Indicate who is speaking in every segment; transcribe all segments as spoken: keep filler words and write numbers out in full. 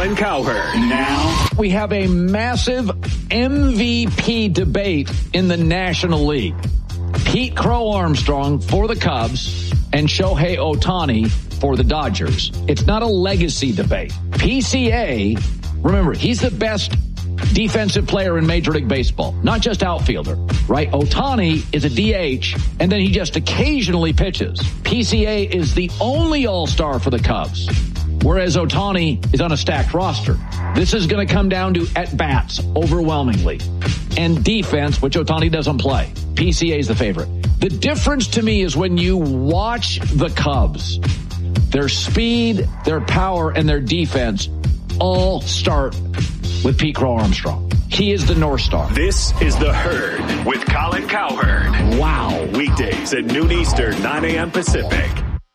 Speaker 1: Colin Cowherd. Now,
Speaker 2: we have a massive M V P debate in the National League. Pete Crow Armstrong for the Cubs and Shohei Ohtani for the Dodgers. It's not a legacy debate. P C A, remember, he's the best defensive player in Major League Baseball, not just outfielder, right? Ohtani is a D H, and then he just occasionally pitches. P C A is the only all-star for the Cubs, whereas Ohtani is on a stacked roster. This is going to come down to at-bats overwhelmingly, and defense, which Ohtani doesn't play. P C A is the favorite. The difference to me is when you watch the Cubs, their speed, their power, and their defense all start with Pete Crow Armstrong. He is the North Star.
Speaker 1: This is The Herd with Colin Cowherd.
Speaker 2: Wow.
Speaker 1: Weekdays at noon Eastern, nine a.m. Pacific.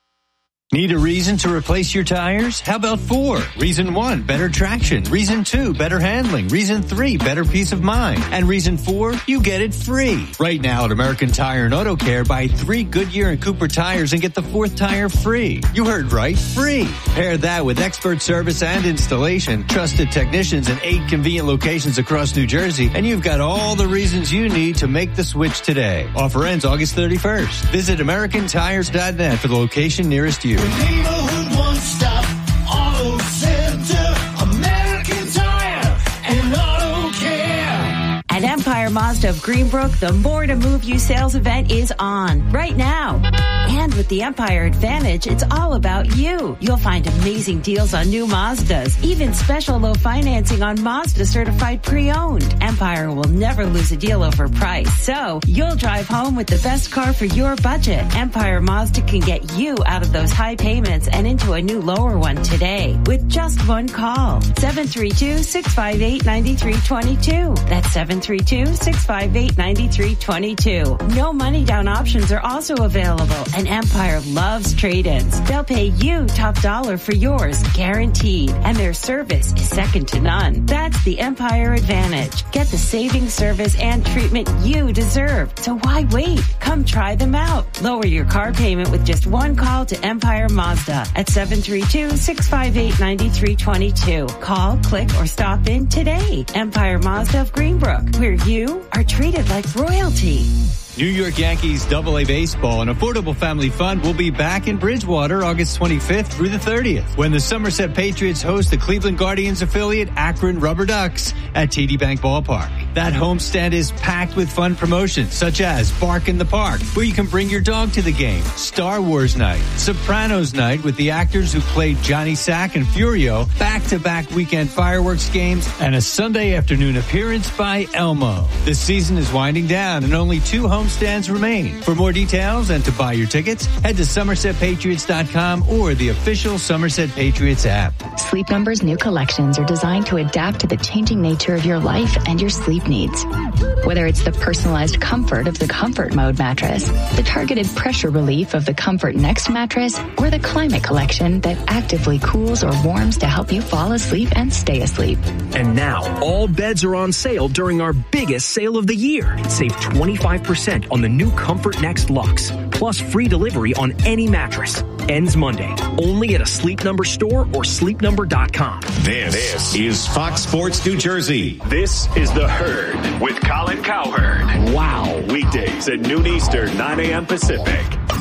Speaker 3: Need a reason to replace your tires? How about four? Reason one, better traction. Reason two, better handling. Reason three, better peace of mind. And reason four, you get it free. Right now at American Tire and Auto Care, buy three Goodyear and Cooper tires and get the fourth tire free. You heard right, free. Pair that with expert service and installation, trusted technicians in eight convenient locations across New Jersey, and you've got all the reasons you need to make the switch today. Offer ends August thirty-first. Visit American Tires dot net for the location nearest you.
Speaker 4: Neighborhood one-stop auto center, American Tire and Auto Care.
Speaker 5: At Empire Mazda of Greenbrook, the More to Move You sales event is on right now. And with the Empire Advantage, it's all about you. You'll find amazing deals on new Mazdas, even special low financing on Mazda certified pre-owned. Empire will never lose a deal over price, so you'll drive home with the best car for your budget. Empire Mazda can get you out of those high payments and into a new lower one today with just one call. seven three two, six five eight, nine three two two. That's seven three two, six five eight, nine three two two. No money down options are also available, and Empire loves trade-ins. They'll pay you top dollar for yours, guaranteed, and their service is second to none. That's the Empire Advantage. Get the saving service and treatment you deserve. So why wait? Come try them out. Lower your car payment with just one call to Empire Mazda at seven three two, six five eight, nine three two two. Call, click, or stop in today. Empire Mazda of Greenbrook, where you are treated like royalty.
Speaker 3: New York Yankees Double A Baseball and Affordable Family Fun will be back in Bridgewater August twenty-fifth through the thirtieth when the Somerset Patriots host the Cleveland Guardians affiliate Akron Rubber Ducks at T D Bank Ballpark. That homestand is packed with fun promotions such as Bark in the Park, where you can bring your dog to the game, Star Wars Night, Sopranos Night with the actors who played Johnny Sack and Furio, back-to-back weekend fireworks games, and a Sunday afternoon appearance by Elmo. The season is winding down and only two home stands remain. For more details and to buy your tickets, head to somerset patriots dot com or the official Somerset Patriots app.
Speaker 6: Sleep Number's new collections are designed to adapt to the changing nature of your life and your sleep needs. Whether it's the personalized comfort of the Comfort Mode mattress, the targeted pressure relief of the Comfort Next mattress, or the Climate Collection that actively cools or warms to help you fall asleep and stay asleep.
Speaker 7: And now, all beds are on sale during our biggest sale of the year. Save twenty-five percent on the new Comfort Next Luxe, plus free delivery on any mattress. Ends Monday, only at a Sleep Number store or sleep number dot com.
Speaker 1: This, this is Fox Sports New Jersey. This is The Herd with Colin Cowherd.
Speaker 2: Wow.
Speaker 1: Weekdays at noon Eastern, nine a.m. Pacific.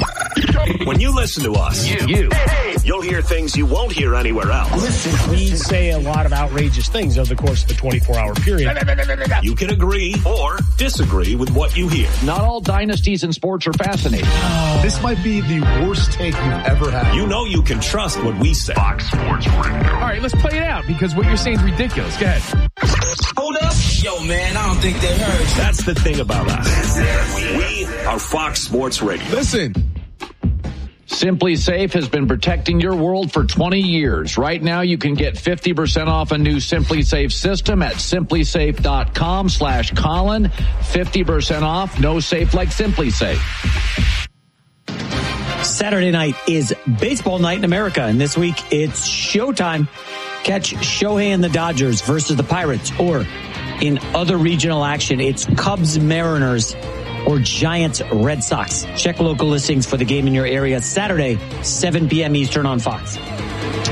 Speaker 1: When you listen to us, you, you you'll hear things you won't hear anywhere else.
Speaker 8: Listen, we say a lot of outrageous things over the course of a twenty-four hour period.
Speaker 1: You can agree or disagree with what you hear.
Speaker 2: Not all dynasties in sports are fascinating.
Speaker 9: Oh, this might be the worst take you've ever had.
Speaker 1: You know you can trust what we say. Fox Sports Radio.
Speaker 10: All right, let's play it out because what you're saying is ridiculous. Go ahead.
Speaker 4: Hold up. Yo, man, I don't think they heard.
Speaker 1: That's the thing about us. We are Fox Sports Radio.
Speaker 9: Listen.
Speaker 2: Simply Safe has been protecting your world for twenty years. Right now, you can get fifty percent off a new Simply Safe system at simply safe dot com slash Colin. fifty percent off. No safe like Simply Safe.
Speaker 11: Saturday night is baseball night in America, and this week it's showtime. Catch Shohei and the Dodgers versus the Pirates, or in other regional action, it's Cubs Mariners or Giants Red Sox. Check local listings for the game in your area Saturday, seven p.m. Eastern on Fox.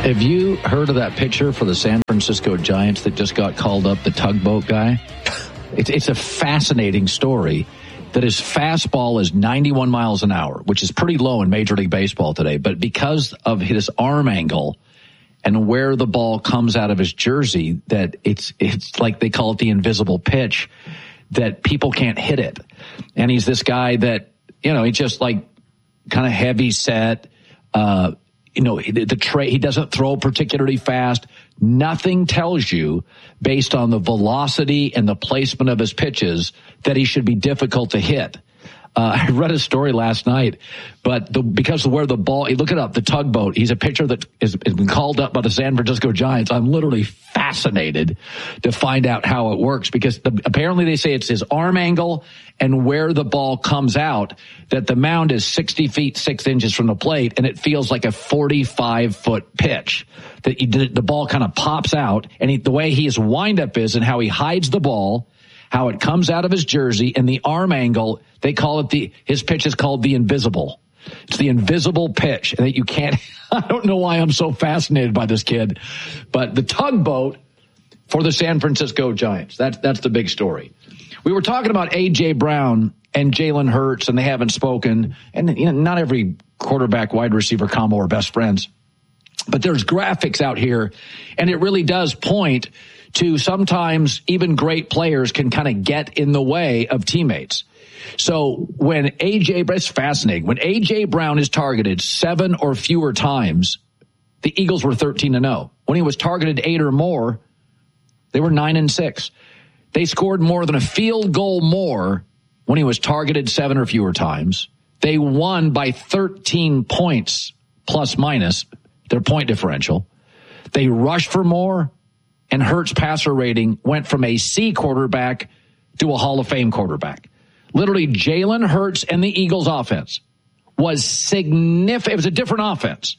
Speaker 2: Have you heard of that pitcher for the San Francisco Giants that just got called up, the tugboat guy? It's, it's a fascinating story that his fastball is ninety-one miles an hour, which is pretty low in Major League Baseball today. But because of his arm angle and where the ball comes out of his jersey, that it's it's like they call it the invisible pitch, that people can't hit it. And he's this guy that, you know, he just like kind of heavy set, uh, you know, the, the tra- he doesn't throw particularly fast. Nothing tells you, based on the velocity and the placement of his pitches, that he should be difficult to hit. Uh, I read a story last night, but the, because of where the ball, look it up, the tugboat, he's a pitcher that has, has been called up by the San Francisco Giants. I'm literally fascinated to find out how it works, because the, apparently they say it's his arm angle and where the ball comes out, that the mound is sixty feet, six inches from the plate, and it feels like a forty-five foot pitch. That he, the ball kind of pops out, and he, the way his windup is and how he hides the ball, how it comes out of his jersey, and the arm angle, they call it the, his pitch is called the invisible. It's the invisible pitch that you can't, I don't know why I'm so fascinated by this kid, but the tugboat for the San Francisco Giants. That's, that's the big story. We were talking about A J. Brown and Jalen Hurts, and they haven't spoken, and you know, not every quarterback wide receiver combo are best friends, but there's graphics out here, and it really does point to sometimes even great players can kind of get in the way of teammates. So when A J, it's fascinating, when A J. Brown is targeted seven or fewer times, the Eagles were thirteen and oh. When he was targeted eight or more, they were nine and six. They scored more than a field goal more when he was targeted seven or fewer times. They won by thirteen points, plus minus their point differential. They rushed for more, and Hurts' passer rating went from a C quarterback to a Hall of Fame quarterback. Literally, Jalen Hurts and the Eagles' offense was significant. It was a different offense.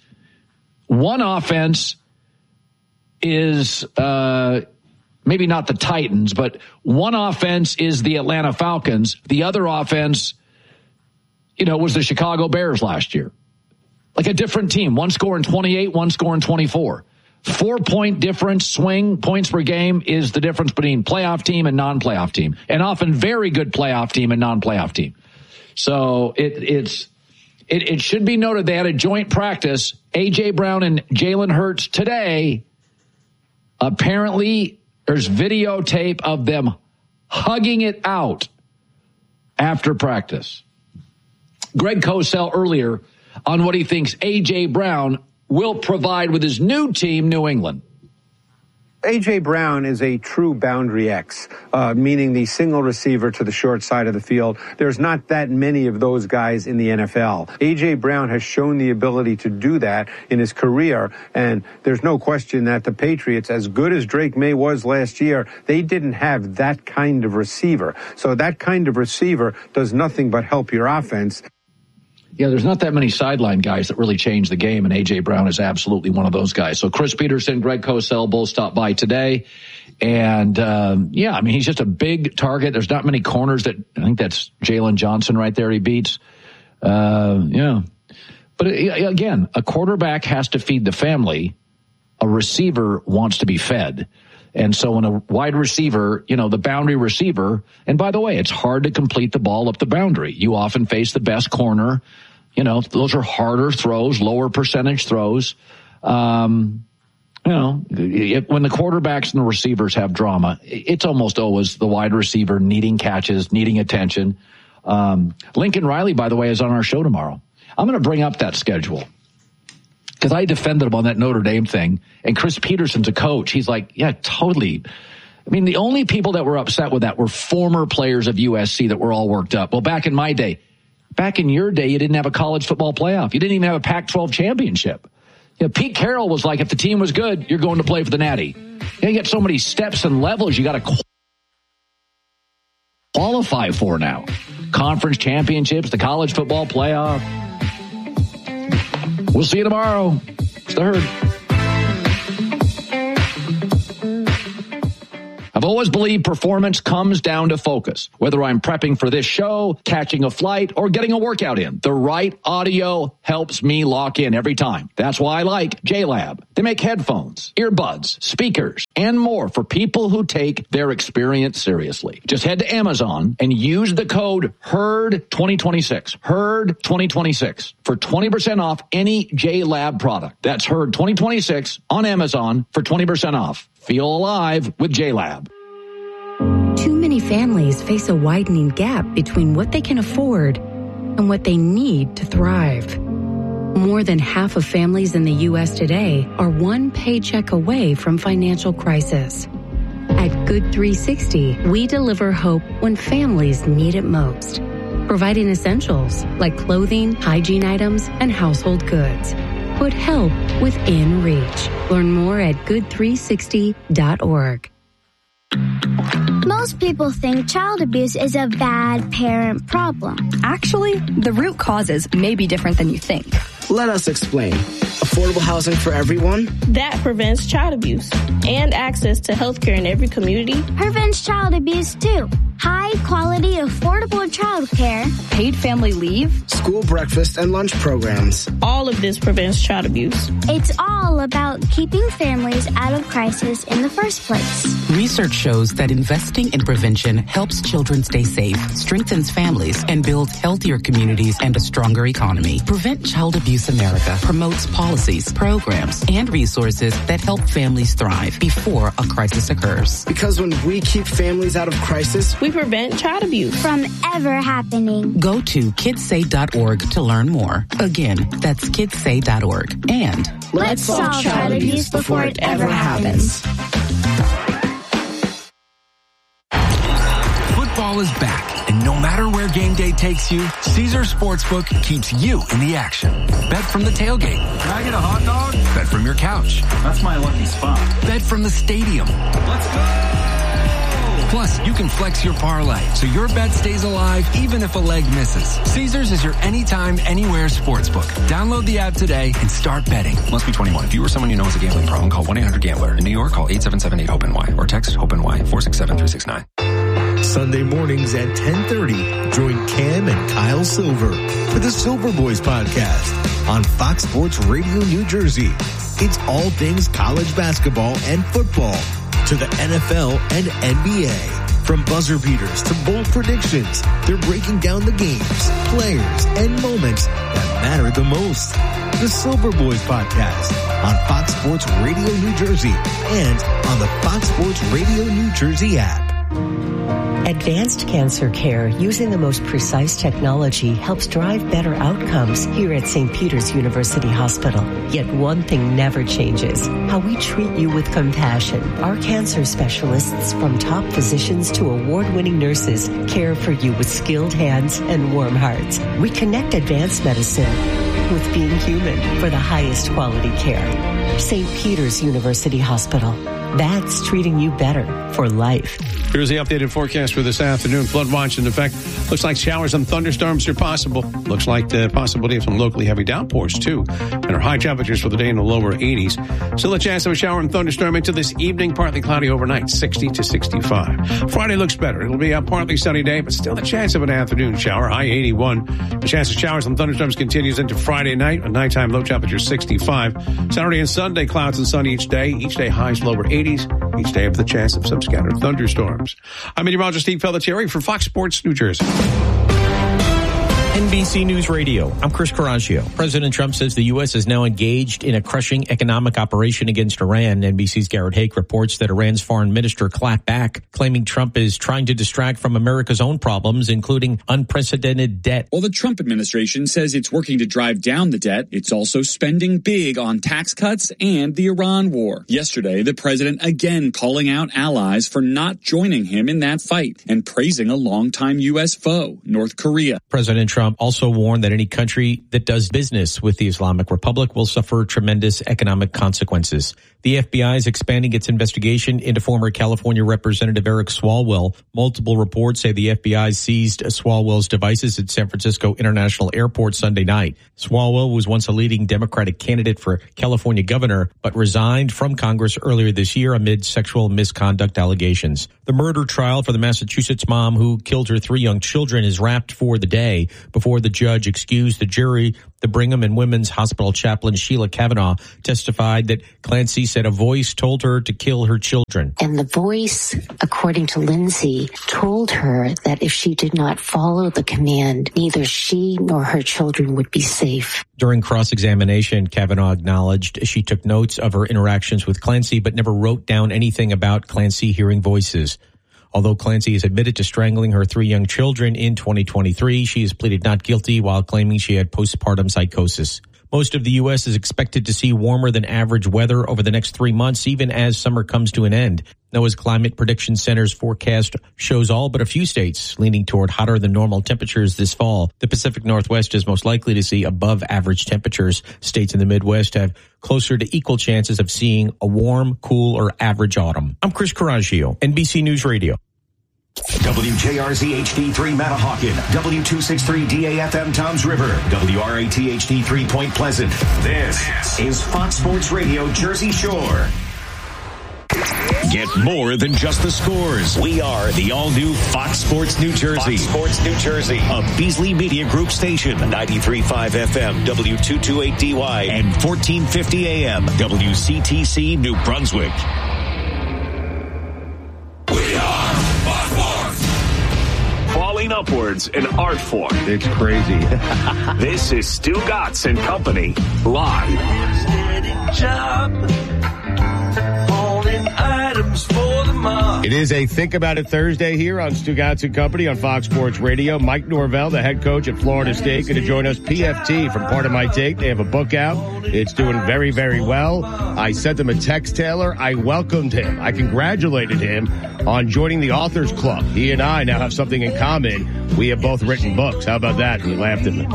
Speaker 2: One offense is uh, maybe not the Titans, but one offense is the Atlanta Falcons. The other offense, you know, was the Chicago Bears last year. Like a different team. One scoring twenty-eight, one scoring twenty-four. Four-point difference swing, points per game, is the difference between playoff team and non-playoff team, and often very good playoff team and non-playoff team. So it, it's it, it should be noted they had a joint practice. A J. Brown and Jalen Hurts today. Apparently, there's videotape of them hugging it out after practice. Greg Cosell earlier on what he thinks A J. Brown will provide with his new team, New England.
Speaker 12: A J. Brown is a true boundary X, uh, meaning the single receiver to the short side of the field. There's not that many of those guys in the N F L. A J. Brown has shown the ability to do that in his career, and there's no question that the Patriots, as good as Drake May was last year, they didn't have that kind of receiver. So that kind of receiver does nothing but help your offense.
Speaker 2: Yeah, there's not that many sideline guys that really change the game, and A J. Brown is absolutely one of those guys. So Chris Peterson, Greg Cosell both stopped by today. And, um, yeah, I mean, he's just a big target. There's not many corners that, I think that's Jalen Johnson right there he beats. Uh, yeah. But again, a quarterback has to feed the family. A receiver wants to be fed. And so when a wide receiver, you know, the boundary receiver, and by the way, it's hard to complete the ball up the boundary. You often face the best corner. You know, those are harder throws, lower percentage throws. Um, you know, it, when the quarterbacks and the receivers have drama, it's almost always the wide receiver needing catches, needing attention. Um, Lincoln Riley, by the way, is on our show tomorrow. I'm going to bring up that schedule, because I defended him on that Notre Dame thing, and Chris Peterson's a coach. He's like, yeah, totally. I mean, the only people that were upset with that were former players of U S C that were all worked up. Well, back in my day, back in your day, you didn't have a college football playoff. You didn't even have a Pac twelve championship. You know, Pete Carroll was like, if the team was good, you're going to play for the Natty. You know, you get so many steps and levels you got to qualify for now. Conference championships, the college football playoff. We'll see you tomorrow. It's the Herd. Have a always believed performance comes down to focus. Whether I'm prepping for this show, catching a flight, or getting a workout in, the right audio helps me lock in every time. That's why I like J-Lab. They make headphones, earbuds, speakers, and more for people who take their experience seriously. Just head to Amazon and use the code HERD twenty twenty-six. HERD twenty twenty-six for twenty percent off any J-Lab product. That's HERD twenty twenty-six on Amazon for twenty percent off. Feel alive with J-Lab.
Speaker 13: Too many families face a widening gap between what they can afford and what they need to thrive. More than half of families in the U S today are one paycheck away from financial crisis. At Good three sixty, we deliver hope when families need it most, providing essentials like clothing, hygiene items, and household goods. Put help within reach. Learn more at good three sixty dot org.
Speaker 14: Most people think child abuse is a bad parent problem.
Speaker 15: Actually, the root causes may be different than you think.
Speaker 16: Let us explain. Affordable housing for everyone?
Speaker 17: That prevents child abuse and access to health care in every community.
Speaker 14: Prevents child abuse too. High quality, affordable child care.
Speaker 15: Paid family leave.
Speaker 16: School breakfast and lunch programs.
Speaker 17: All of this prevents child abuse.
Speaker 14: It's all about keeping families out of crisis in the first place.
Speaker 18: Research shows that investing in prevention helps children stay safe, strengthens families, and builds healthier communities and a stronger economy. Prevent Child Abuse America promotes policies, programs, and resources that help families thrive before a crisis occurs.
Speaker 16: Because when we keep families out of crisis,
Speaker 17: we prevent child abuse
Speaker 14: from ever happening.
Speaker 18: Go to kids say dot org to learn more. Again, that's kids say dot org. And
Speaker 14: let's solve child abuse before it ever happens.
Speaker 19: Football is back, and no matter where game day takes you, Caesars Sportsbook keeps you in the action. Bet from the tailgate.
Speaker 20: Can I get a hot dog?
Speaker 19: Bet from your couch.
Speaker 20: That's my lucky spot.
Speaker 19: Bet from the stadium.
Speaker 20: Let's go!
Speaker 19: Plus, you can flex your parlay, so your bet stays alive even if a leg misses. Caesars is your anytime, anywhere sportsbook. Download the app today and start betting.
Speaker 21: Must be twenty-one. If you or someone you know has a gambling problem, call one eight hundred gambler. In New York, call eight seven seven eight hope N Y or text hope N Y four six seven three six nine.
Speaker 22: Sunday mornings at ten thirty, join Cam and Kyle Silver for the Silver Boys podcast on Fox Sports Radio New Jersey. It's all things college basketball and football to the N F L and N B A. From buzzer beaters to bold predictions, they're breaking down the games, players, and moments that matter the most. The Silver Boys podcast on Fox Sports Radio New Jersey and on the Fox Sports Radio New Jersey app.
Speaker 23: Advanced cancer care using the most precise technology helps drive better outcomes here at Saint Peter's University Hospital. Yet one thing never changes: how we treat you with compassion. Our cancer specialists, from top physicians to award-winning nurses, care for you with skilled hands and warm hearts. We connect advanced medicine with being human for the highest quality care. Saint Peter's University Hospital. That's treating you better for life.
Speaker 24: Here's the updated forecast for this afternoon. Flood watch in effect. Looks like showers and thunderstorms are possible. Looks like the possibility of some locally heavy downpours, too. And our high temperatures for the day in the lower eighties. Still a chance of a shower and thunderstorm into this evening. Partly cloudy overnight, sixty to sixty-five. Friday looks better. It'll be a partly sunny day, but still a chance of an afternoon shower. High eighty-one. The chance of showers and thunderstorms continues into Friday night. A nighttime low temperature sixty-five. Saturday and Sunday, clouds and sun each day. Each day highs lower eighties. Each day with the chance of some scattered thunderstorms. I'm meteorologist Steve Pelletieri for Fox Sports New Jersey.
Speaker 25: N B C News Radio, I'm Chris Coraggio. President Trump says the U S is now engaged in a crushing economic operation against Iran. N B C's Garrett Haake reports that Iran's foreign minister clapped back, claiming Trump is trying to distract from America's own problems, including unprecedented debt.
Speaker 26: While the Trump administration says it's working to drive down the debt, it's also spending big on tax cuts and the Iran war. Yesterday, the president again calling out allies for not joining him in that fight and praising a longtime U S foe, North Korea.
Speaker 25: President Trump Trump also warned that any country that does business with the Islamic Republic will suffer tremendous economic consequences. The F B I is expanding its investigation into former California Representative Eric Swalwell. Multiple reports say the F B I seized Swalwell's devices at San Francisco International Airport Sunday night. Swalwell was once a leading Democratic candidate for California governor, but resigned from Congress earlier this year amid sexual misconduct allegations. The murder trial for the Massachusetts mom who killed her three young children is wrapped for the day before the judge excused the jury. The Brigham and Women's Hospital chaplain Sheila Kavanaugh testified that Clancy said a voice told her to kill her children.
Speaker 3: And the voice, according to Lindsay, told her that if she did not follow the command, neither she nor her children would be safe.
Speaker 25: During cross-examination, Kavanaugh acknowledged she took notes of her interactions with Clancy, but never wrote down anything about Clancy hearing voices. Although Clancy has admitted to strangling her three young children in twenty twenty-three, she has pleaded not guilty while claiming she had postpartum psychosis. Most of the U S is expected to see warmer than average weather over the next three months, even as summer comes to an end. NOAA's Climate Prediction Center's forecast shows all but a few states leaning toward hotter than normal temperatures this fall. The Pacific Northwest is most likely to see above average temperatures. States in the Midwest have closer to equal chances of seeing a warm, cool, or average autumn. I'm Chris Coraggio, N B C News Radio.
Speaker 1: W J R Z H D three Matahawkin, W two sixty-three D A F M Toms River, W R A T H D three Point Pleasant. This is Fox Sports Radio Jersey Shore. Get more than just the scores. We are the all-new Fox Sports New Jersey. Fox Sports New Jersey, a Beasley Media Group station, ninety-three point five F M, W two twenty-eight D Y, and fourteen fifty A M, W C T C New Brunswick. We are Fox Sports. Crawling upwards, an art form.
Speaker 9: It's crazy.
Speaker 1: This is Stu Gatz and Company, live.
Speaker 22: It is a Think About It Thursday here on Stu Gatz and Company on Fox Sports Radio. Mike Norvell, the head coach at Florida State, going to join us. P F T from Part of My Take. They have a book out. It's doing very, very well. I sent him a text, Taylor. I welcomed him. I congratulated him on joining the Authors Club. He and I now have something in common. We have both written books. How about that? He laughed at me.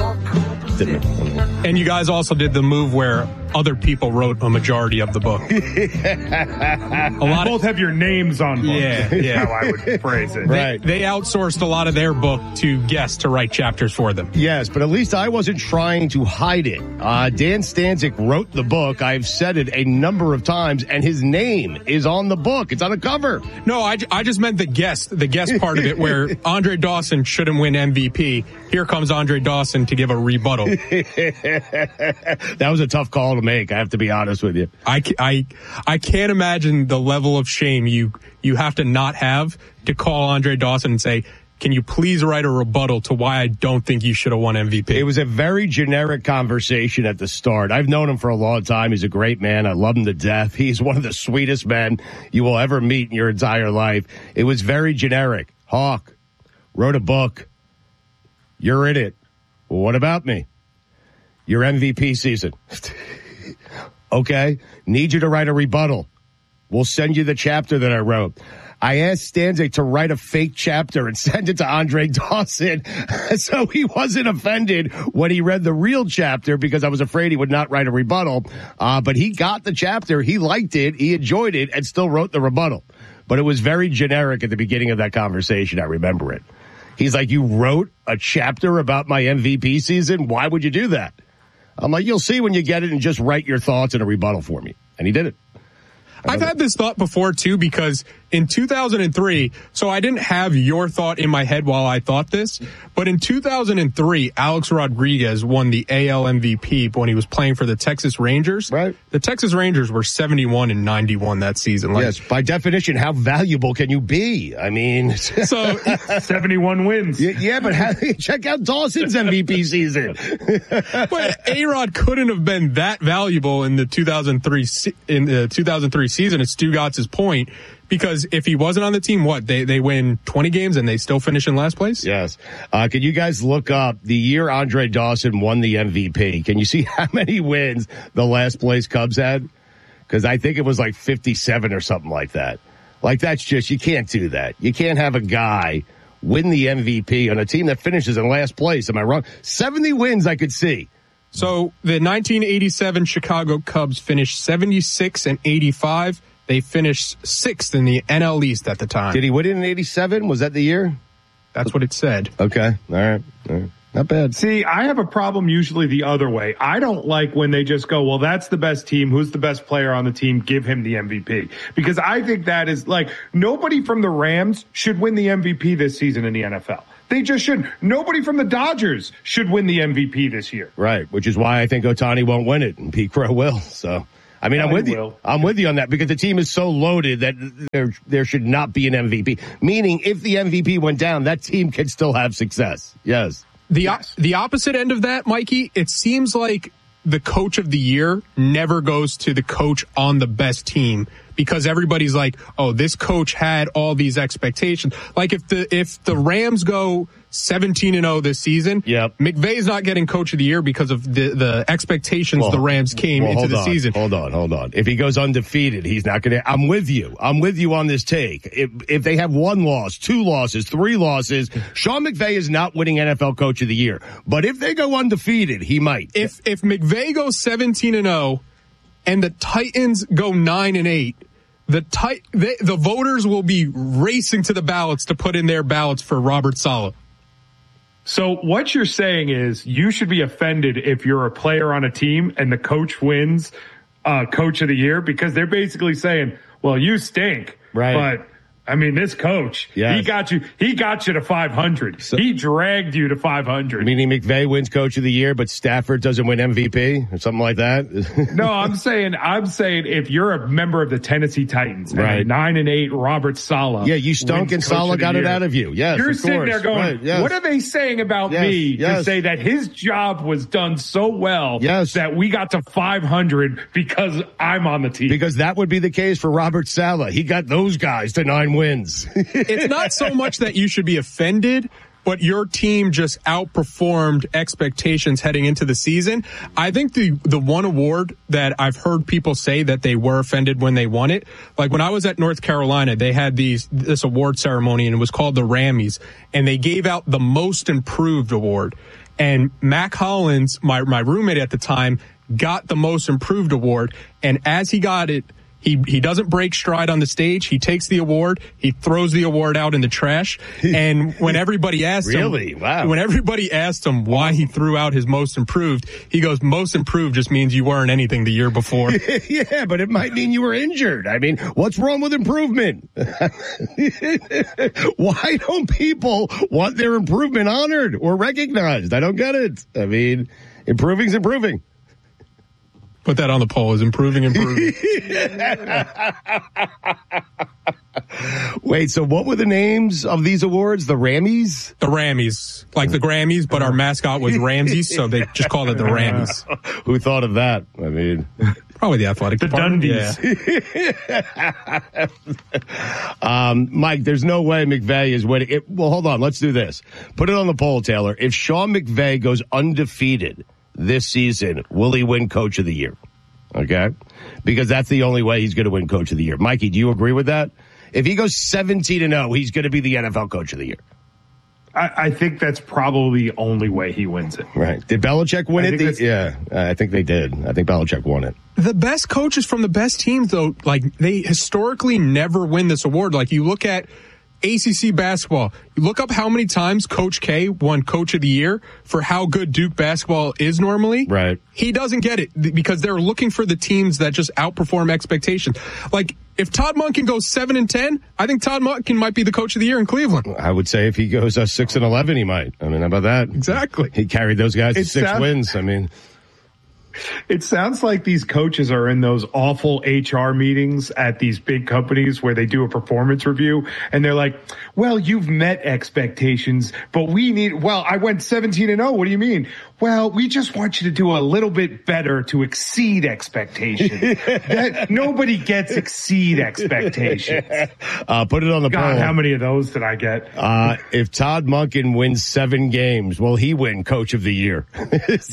Speaker 5: And you guys also did the move where other people wrote a majority of the book.
Speaker 6: a lot both of, have your names on books.
Speaker 5: Yeah, yeah.
Speaker 6: How I would phrase it.
Speaker 5: Right. They, they outsourced a lot of their book to guests to write chapters for them.
Speaker 22: Yes, but at least I wasn't trying to hide it. Uh, Dan Stanzik wrote the book. I've said it a number of times, and his name is on the book. It's on the cover.
Speaker 5: No, I, I just meant the guest, the guest part of it, where Andre Dawson shouldn't win M V P. Here comes Andre Dawson to give a rebuttal.
Speaker 22: That was a tough call to make, I have to be honest with you.
Speaker 5: I, I, I can't imagine the level of shame you, you have to not have to call Andre Dawson and say, can you please write a rebuttal to why I don't think you should have won M V P?
Speaker 22: It was a very generic conversation at the start. I've known him for a long time. He's a great man. I love him to death. He's one of the sweetest men you will ever meet in your entire life. It was very generic. Hawk, wrote a book. You're in it. Well, what about me? Your M V P season. Okay. Need you to write a rebuttal. We'll send you the chapter that I wrote. I asked Stanzik to write a fake chapter and send it to Andre Dawson so he wasn't offended when he read the real chapter because I was afraid he would not write a rebuttal. Uh, but he got the chapter. He liked it. He enjoyed it and still wrote the rebuttal. But it was very generic at the beginning of that conversation. I remember it. He's like, you wrote a chapter about my M V P season? Why would you do that? I'm like, you'll see when you get it and just write your thoughts in a rebuttal for me. And he did it.
Speaker 5: I've had this thought before, too, because in two thousand three, so I didn't have your thought in my head while I thought this, but in two thousand three, Alex Rodriguez won the A L M V P when he was playing for the Texas Rangers.
Speaker 22: Right.
Speaker 5: The Texas Rangers were seventy-one and ninety-one that season.
Speaker 22: Like, yes, by definition, how valuable can you be? I mean,
Speaker 5: so
Speaker 6: seventy-one wins.
Speaker 22: Yeah, yeah but how, check out Dawson's M V P season.
Speaker 5: But A-Rod couldn't have been that valuable in the two thousand three in the two thousand three season. It's Stu Gatz's point. Because if he wasn't on the team, what, they they win twenty games and they still finish in last place?
Speaker 22: Yes. Uh, can you guys look up the year Andre Dawson won the M V P? Can you see how many wins the last place Cubs had? Because I think it was like fifty-seven or something like that. Like, that's just, you can't do that. You can't have a guy
Speaker 4: win the M V P on a team that finishes in last place. Am I wrong? seventy wins I could see.
Speaker 5: So the nineteen eighty-seven Chicago Cubs finished seventy-six and eighty-five. They finished sixth in the N L East at the time.
Speaker 4: Did he win it in eighty-seven? Was that the year?
Speaker 5: That's what it said.
Speaker 4: Okay. All right. All right. Not bad.
Speaker 6: See, I have a problem usually the other way. I don't like when they just go, well, that's the best team. Who's the best player on the team? Give him the M V P. Because I think that is like, nobody from the Rams should win the M V P this season in the N F L. They just shouldn't. Nobody from the Dodgers should win the M V P this year.
Speaker 4: Right, which is why I think Ohtani won't win it and Pete Crow will. So, I mean,
Speaker 6: Yeah,
Speaker 4: I'm with
Speaker 6: he
Speaker 4: you.
Speaker 6: will.
Speaker 4: I'm with you on that because the team is so loaded that there there should not be an M V P. Meaning, if the M V P went down, that team can still have success. Yes.
Speaker 5: The yes. the opposite end of that, Mikey, it seems like the coach of the year never goes to the coach on the best team because everybody's like, oh, this coach had all these expectations. Like if the if the Rams go seventeen and oh this season,
Speaker 4: yep.
Speaker 5: McVay's not getting coach of the year because of the, the expectations
Speaker 4: well,
Speaker 5: the Rams came
Speaker 4: well,
Speaker 5: into
Speaker 4: hold
Speaker 5: the
Speaker 4: on,
Speaker 5: season.
Speaker 4: Hold on, hold on. If he goes undefeated, he's not going to. I'm with you. I'm with you on this take. If if they have one loss, two losses, three losses, Sean McVay is not winning N F L Coach of the Year. But if they go undefeated, he might.
Speaker 5: If if McVay goes seventeen and oh and the Titans go nine and eight, the tit- they, the voters will be racing to the ballots to put in their ballots for Robert Saleh.
Speaker 6: So what you're saying is you should be offended if you're a player on a team and the coach wins uh, coach of the year because they're basically saying, well, you stink.
Speaker 4: Right.
Speaker 6: But I mean, this coach,
Speaker 4: yes.
Speaker 6: he got you, he got you to five hundred. So, he dragged you to five hundred.
Speaker 4: Meaning McVay wins coach of the year, but Stafford doesn't win M V P or something like that.
Speaker 6: No, I'm saying, I'm saying if you're a member of the Tennessee Titans, and
Speaker 4: right.
Speaker 6: nine and eight, Robert Saleh.
Speaker 4: Yeah, you stunk and Saleh got it out of you. Yes,
Speaker 6: you're
Speaker 4: of
Speaker 6: sitting
Speaker 4: course.
Speaker 6: there going,
Speaker 4: right. yes.
Speaker 6: what are they saying about
Speaker 4: yes.
Speaker 6: me
Speaker 4: yes.
Speaker 6: to say that his job was done so well
Speaker 4: yes.
Speaker 6: that we got to five hundred because I'm on the team?
Speaker 4: Because that would be the case for Robert Saleh. He got those guys to nine wins.
Speaker 5: It's not so much that you should be offended, but your team just outperformed expectations heading into the season. I think the the one award that I've heard people say that they were offended when they won it, like when I was at North Carolina, they had these this award ceremony and it was called the Rammies, and they gave out the most improved award. And Mac Hollins, my my roommate at the time, got the most improved award, and as he got it, He he doesn't break stride on the stage. He takes the award. He throws the award out in the trash. And when everybody asked
Speaker 4: really?
Speaker 5: him,
Speaker 4: wow.
Speaker 5: when everybody asked him why he threw out his most improved, he goes, "Most improved just means you weren't anything the year before."
Speaker 4: Yeah, but it might mean you were injured. I mean, what's wrong with improvement? Why don't people want their improvement honored or recognized? I don't get it. I mean, improving's improving.
Speaker 5: Put that on the poll. Is improving improving?
Speaker 4: Wait, so what were the names of these awards? The Rammies?
Speaker 5: The Rammies. Like the Grammys, but our mascot was Ramses, so they just called it the Rammies.
Speaker 4: Who thought of that? I mean...
Speaker 5: Probably the athletic
Speaker 6: the
Speaker 5: department.
Speaker 4: Yeah. um, Mike, there's no way McVay is winning. It, well, hold on. Let's do this. Put it on the poll, Taylor. If Sean McVay goes undefeated this season, will he win Coach of the Year? Okay? Because that's the only way he's going to win Coach of the Year. Mikey, do you agree with that? If he goes seventeen and oh, he's going to be the N F L Coach of the Year.
Speaker 6: I, I think that's probably the only way he wins it.
Speaker 4: Right. Did Belichick win
Speaker 6: I
Speaker 4: it? The, yeah, I think they did. I think Belichick won it.
Speaker 5: The best coaches from the best teams, though, like they historically never win this award. Like you look at A C C basketball, you look up how many times Coach K won Coach of the Year for how good Duke basketball is normally.
Speaker 4: Right.
Speaker 5: He doesn't get it because they're looking for the teams that just outperform expectations. Like if Todd Monken goes seven and ten, I think Todd Monken might be the Coach of the Year in Cleveland.
Speaker 4: I would say if he goes uh, six and eleven, he might. I mean, how about that?
Speaker 5: Exactly.
Speaker 4: He carried those guys to
Speaker 6: It
Speaker 4: six
Speaker 6: sounds-
Speaker 4: wins. I mean.
Speaker 6: It sounds like these coaches are in those awful H R meetings at these big companies where they do a performance review and they're like, well, you've met expectations, but we need, well, I went seventeen and oh. What do you mean? Well, we just want you to do a little bit better to exceed expectations. That, nobody gets exceed expectations.
Speaker 4: Uh, put it on the
Speaker 6: God,
Speaker 4: poll.
Speaker 6: how many of those did I get?
Speaker 4: Uh, if Todd Monken wins seven games, will he win Coach of the Year? it's,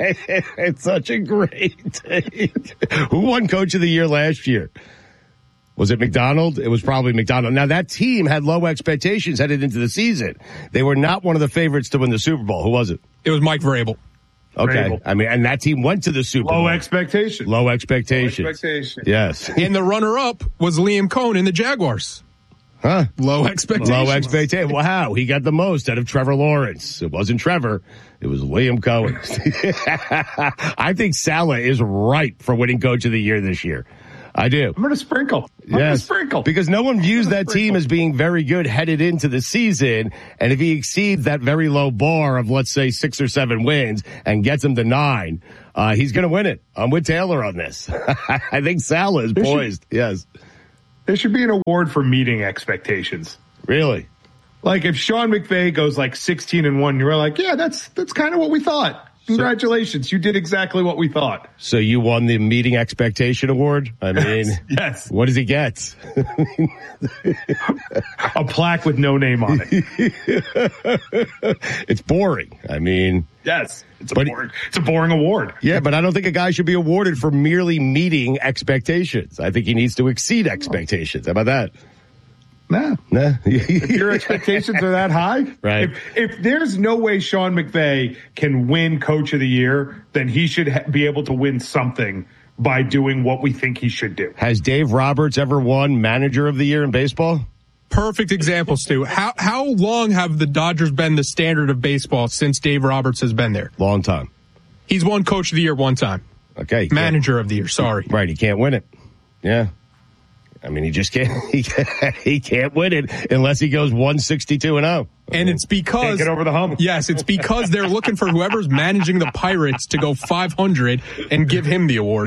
Speaker 4: it's such a great take. Who won Coach of the Year last year? Was it McDonald? It was probably McDonald. Now, that team had low expectations headed into the season. They were not one of the favorites to win the Super Bowl. Who was it?
Speaker 5: It was Mike Vrabel.
Speaker 4: Okay.
Speaker 6: Vrabel.
Speaker 4: I mean, and that team went to the Super Bowl.
Speaker 6: Low expectations.
Speaker 4: Low expectations.
Speaker 6: Low expectations.
Speaker 4: Yes.
Speaker 5: And the runner-up was Liam Cohn in the Jaguars.
Speaker 4: Huh?
Speaker 5: Low expectations.
Speaker 4: Low expectations. Wow, he got the most out of Trevor Lawrence. It wasn't Trevor. It was Liam Cohen. I think Saleh is ripe for winning Coach of the Year this year. I do.
Speaker 6: I'm going to sprinkle. I'm
Speaker 4: yes.
Speaker 6: going to sprinkle.
Speaker 4: Because no one views that
Speaker 6: sprinkle.
Speaker 4: team as being very good headed into the season. And if he exceeds that very low bar of, let's say, six or seven wins and gets him to nine, uh, he's going to win it. I'm with Taylor on this. I think Saleh is poised. Should, yes.
Speaker 6: There should be an award for meeting expectations.
Speaker 4: Really?
Speaker 6: Like if Sean McVay goes like sixteen and one, you're like, yeah, that's, that's kind of what we thought. Congratulations. You did exactly what we thought.
Speaker 4: So you won the meeting expectation award? I mean,
Speaker 6: yes.
Speaker 4: What does he get?
Speaker 6: A plaque with no name on it.
Speaker 4: It's boring. I mean,
Speaker 6: yes, it's a
Speaker 4: but,
Speaker 6: boring, it's a boring award.
Speaker 4: Yeah, but I don't think a guy should be awarded for merely meeting expectations. I think he needs to exceed expectations. How about that?
Speaker 6: Nah.
Speaker 4: Nah.
Speaker 6: If your expectations are that high,
Speaker 4: right?
Speaker 6: If, if there's no way Sean McVay can win Coach of the Year, then he should ha- be able to win something by doing what we think he should do.
Speaker 4: Has Dave Roberts ever won Manager of the Year in baseball?
Speaker 5: Perfect example, Stu. How how long have the Dodgers been the standard of baseball since Dave Roberts has been there?
Speaker 4: Long time.
Speaker 5: He's won Coach of the Year one time.
Speaker 4: Okay.
Speaker 5: Manager of the Year, sorry.
Speaker 4: Right, he can't win it. Yeah. I mean, he just can't, he can't, he can't win it unless he goes one sixty-two and oh.
Speaker 5: And it's because
Speaker 6: can't get over the hump.
Speaker 5: Yes, it's because they're looking for whoever's managing the Pirates to go five hundred and give him the award.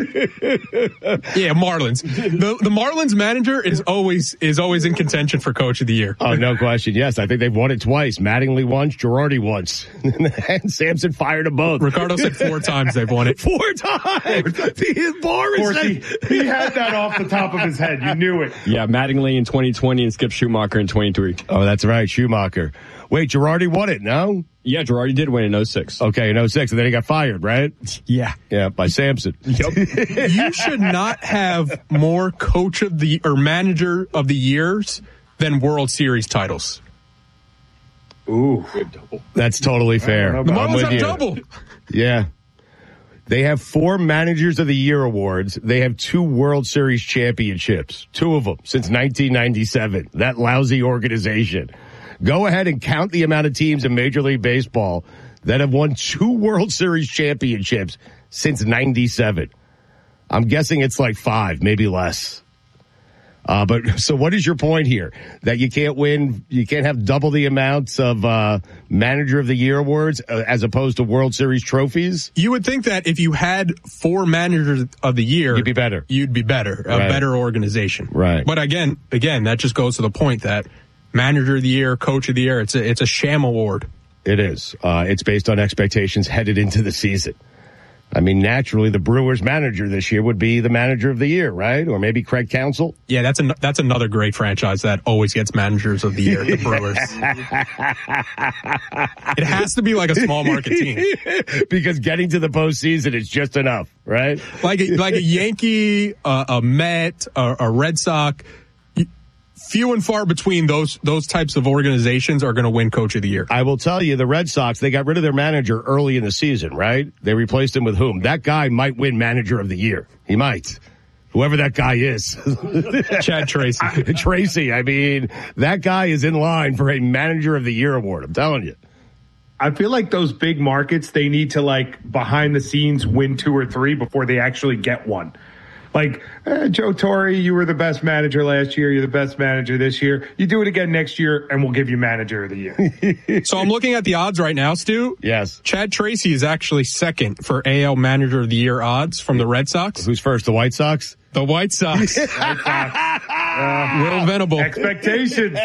Speaker 5: Yeah, Marlins. The the Marlins manager is always is always in contention for Coach of the Year.
Speaker 4: Oh, no question. Yes, I think they've won it twice. Mattingly once, Girardi once, and Sampson fired them both.
Speaker 5: Ricardo said four times they've won it.
Speaker 4: Four times. His bar is
Speaker 6: he, he had that off the top of his head. You knew it.
Speaker 2: Yeah, Mattingly in twenty twenty and Skip Schumacher in twenty-three.
Speaker 4: Oh, that's right, Schumacher. Wait, Girardi won it, no?
Speaker 2: Yeah, Girardi did win in oh six.
Speaker 4: Okay, in oh six, and then he got fired, right?
Speaker 2: Yeah.
Speaker 4: Yeah, by Sampson.
Speaker 5: Yep. You should not have more coach of the or manager of the years than World Series titles.
Speaker 6: Ooh.
Speaker 4: That's totally fair.
Speaker 5: The Marlins have double.
Speaker 4: Yeah. They have four Managers of the Year awards. They have two World Series championships, two of them since nineteen ninety-seven. That lousy organization. Go ahead and count the amount of teams in Major League Baseball that have won two World Series championships since ninety-seven. I'm guessing it's like five, maybe less. Uh, but so what is your point here? That you can't win, you can't have double the amounts of, uh, Manager of the Year awards uh, as opposed to World Series trophies?
Speaker 5: You would think that if you had four Managers of the Year,
Speaker 4: you'd be better.
Speaker 5: You'd be better, a
Speaker 4: right.
Speaker 5: better organization.
Speaker 4: Right.
Speaker 5: But again, again, that just goes to the point that Manager of the Year, Coach of the Year, it's a, it's a sham award.
Speaker 4: It is. Uh, it's based on expectations headed into the season. I mean, naturally, the Brewers manager this year would be the Manager of the Year, right? Or maybe Craig Counsell.
Speaker 5: Yeah, that's an, that's another great franchise that always gets Managers of the Year, the Brewers. It has to be like a small market team.
Speaker 4: Because getting to the postseason is just enough, right?
Speaker 5: Like a, like a Yankee, uh, a Met, a, a Red Sox. Few and far between those those types of organizations are going to win Coach of the Year.
Speaker 4: I will tell you, the Red Sox, they got rid of their manager early in the season, right? They replaced him with whom? That guy might win Manager of the Year. He might. Whoever that guy is.
Speaker 5: Chad Tracy.
Speaker 4: Tracy. I mean, that guy is in line for a Manager of the Year award. I'm telling you.
Speaker 6: I feel like those big markets, they need to, like, behind the scenes win two or three before they actually get one. Like, eh, Joe Torre, you were the best manager last year. You're the best manager this year. You do it again next year, and we'll give you Manager of the Year.
Speaker 5: So I'm looking at the odds right now, Stu.
Speaker 4: Yes.
Speaker 5: Chad Tracy is actually second for A L Manager of the Year odds from the Red Sox.
Speaker 4: Who's first, the White Sox?
Speaker 5: The White Sox.
Speaker 6: White Sox. Uh,
Speaker 5: Will Venable.
Speaker 6: Expectations.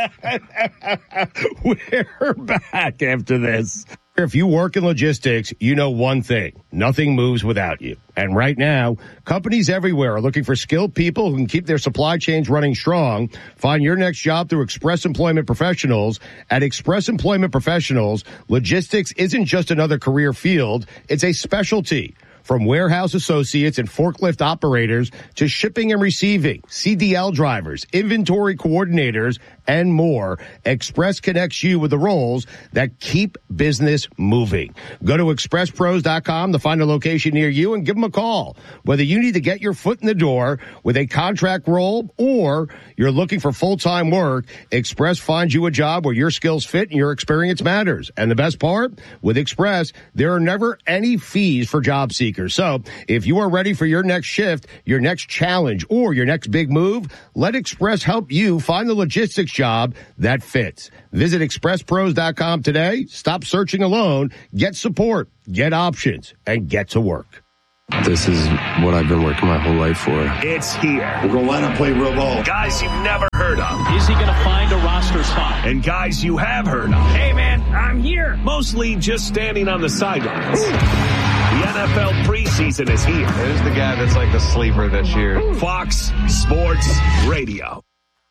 Speaker 4: We're back after this. If you work in logistics, you know one thing. Nothing moves without you. And right now, companies everywhere are looking for skilled people who can keep their supply chains running strong. Find your next job through Express Employment Professionals. At Express Employment Professionals, logistics isn't just another career field. It's a specialty. From warehouse associates and forklift operators to shipping and receiving, C D L drivers, inventory coordinators, and more, Express connects you with the roles that keep business moving. Go to express pros dot com to find a location near you and give them a call. Whether you need to get your foot in the door with a contract role or you're looking for full-time work, Express finds you a job where your skills fit and your experience matters. And the best part, with Express, there are never any fees for job seekers. So if you are ready for your next shift, your next challenge, or your next big move, let Express help you find the logistics job that fits. Visit express pros dot com today. Stop searching alone. Get support, get options, and get to work.
Speaker 7: This is what I've been working my whole life for.
Speaker 1: It's here. We're going to line up, play real ball. Guys you've never heard of.
Speaker 8: Is he going to find a roster spot?
Speaker 1: And guys you have heard of.
Speaker 8: Hey, man, I'm here.
Speaker 1: Mostly just standing on the sidelines. The N F L preseason is here.
Speaker 10: There's the guy that's like the sleeper this year.
Speaker 1: Fox Sports Radio.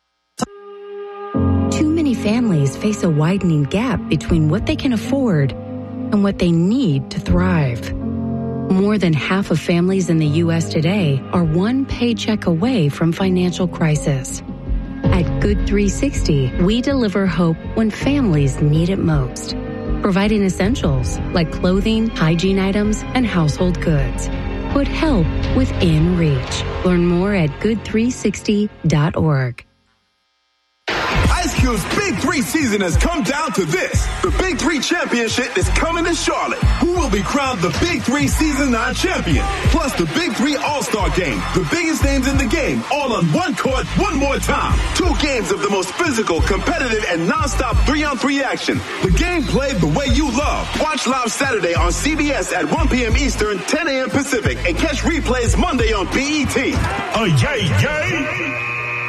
Speaker 11: Too many families face a widening gap between what they can afford and what they need to thrive. More than half of families in the U S today are one paycheck away from financial crisis. At Good three sixty, we deliver hope when families need it most, providing essentials like clothing, hygiene items, and household goods. Put help within reach. Learn more at good three sixty dot org.
Speaker 12: Ice Cube's Big Three season has come down to this. The Big Three Championship is coming to Charlotte. Who will be crowned the Big Three Season nine champion? Plus the Big Three All-Star Game. The biggest names in the game, all on one court, one more time. Two games of the most physical, competitive, and non-stop three-on-three action. The game played the way you love. Watch live Saturday on C B S at one p.m. Eastern, ten a.m. Pacific, and catch replays Monday on P E T.
Speaker 1: Oh, yay, yay!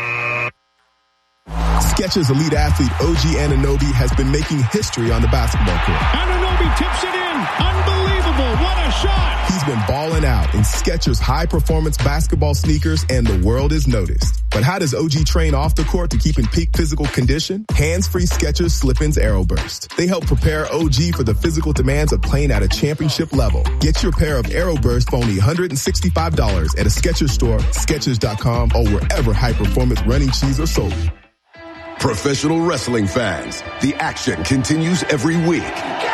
Speaker 13: Skechers elite athlete O G Anunoby has been making history on the basketball court.
Speaker 27: Anunoby tips it in. Unbelievable. What a shot.
Speaker 13: He's been balling out in Skechers high-performance basketball sneakers, and the world is noticed. But how does O G train off the court to keep in peak physical condition? Hands-free Skechers Slip-ins Aeroburst. They help prepare O G for the physical demands of playing at a championship level. Get your pair of Aeroburst for only one hundred sixty-five dollars at a Skechers store, Skechers dot com, or wherever high-performance running shoes are sold.
Speaker 28: Professional wrestling fans, the action continues every week.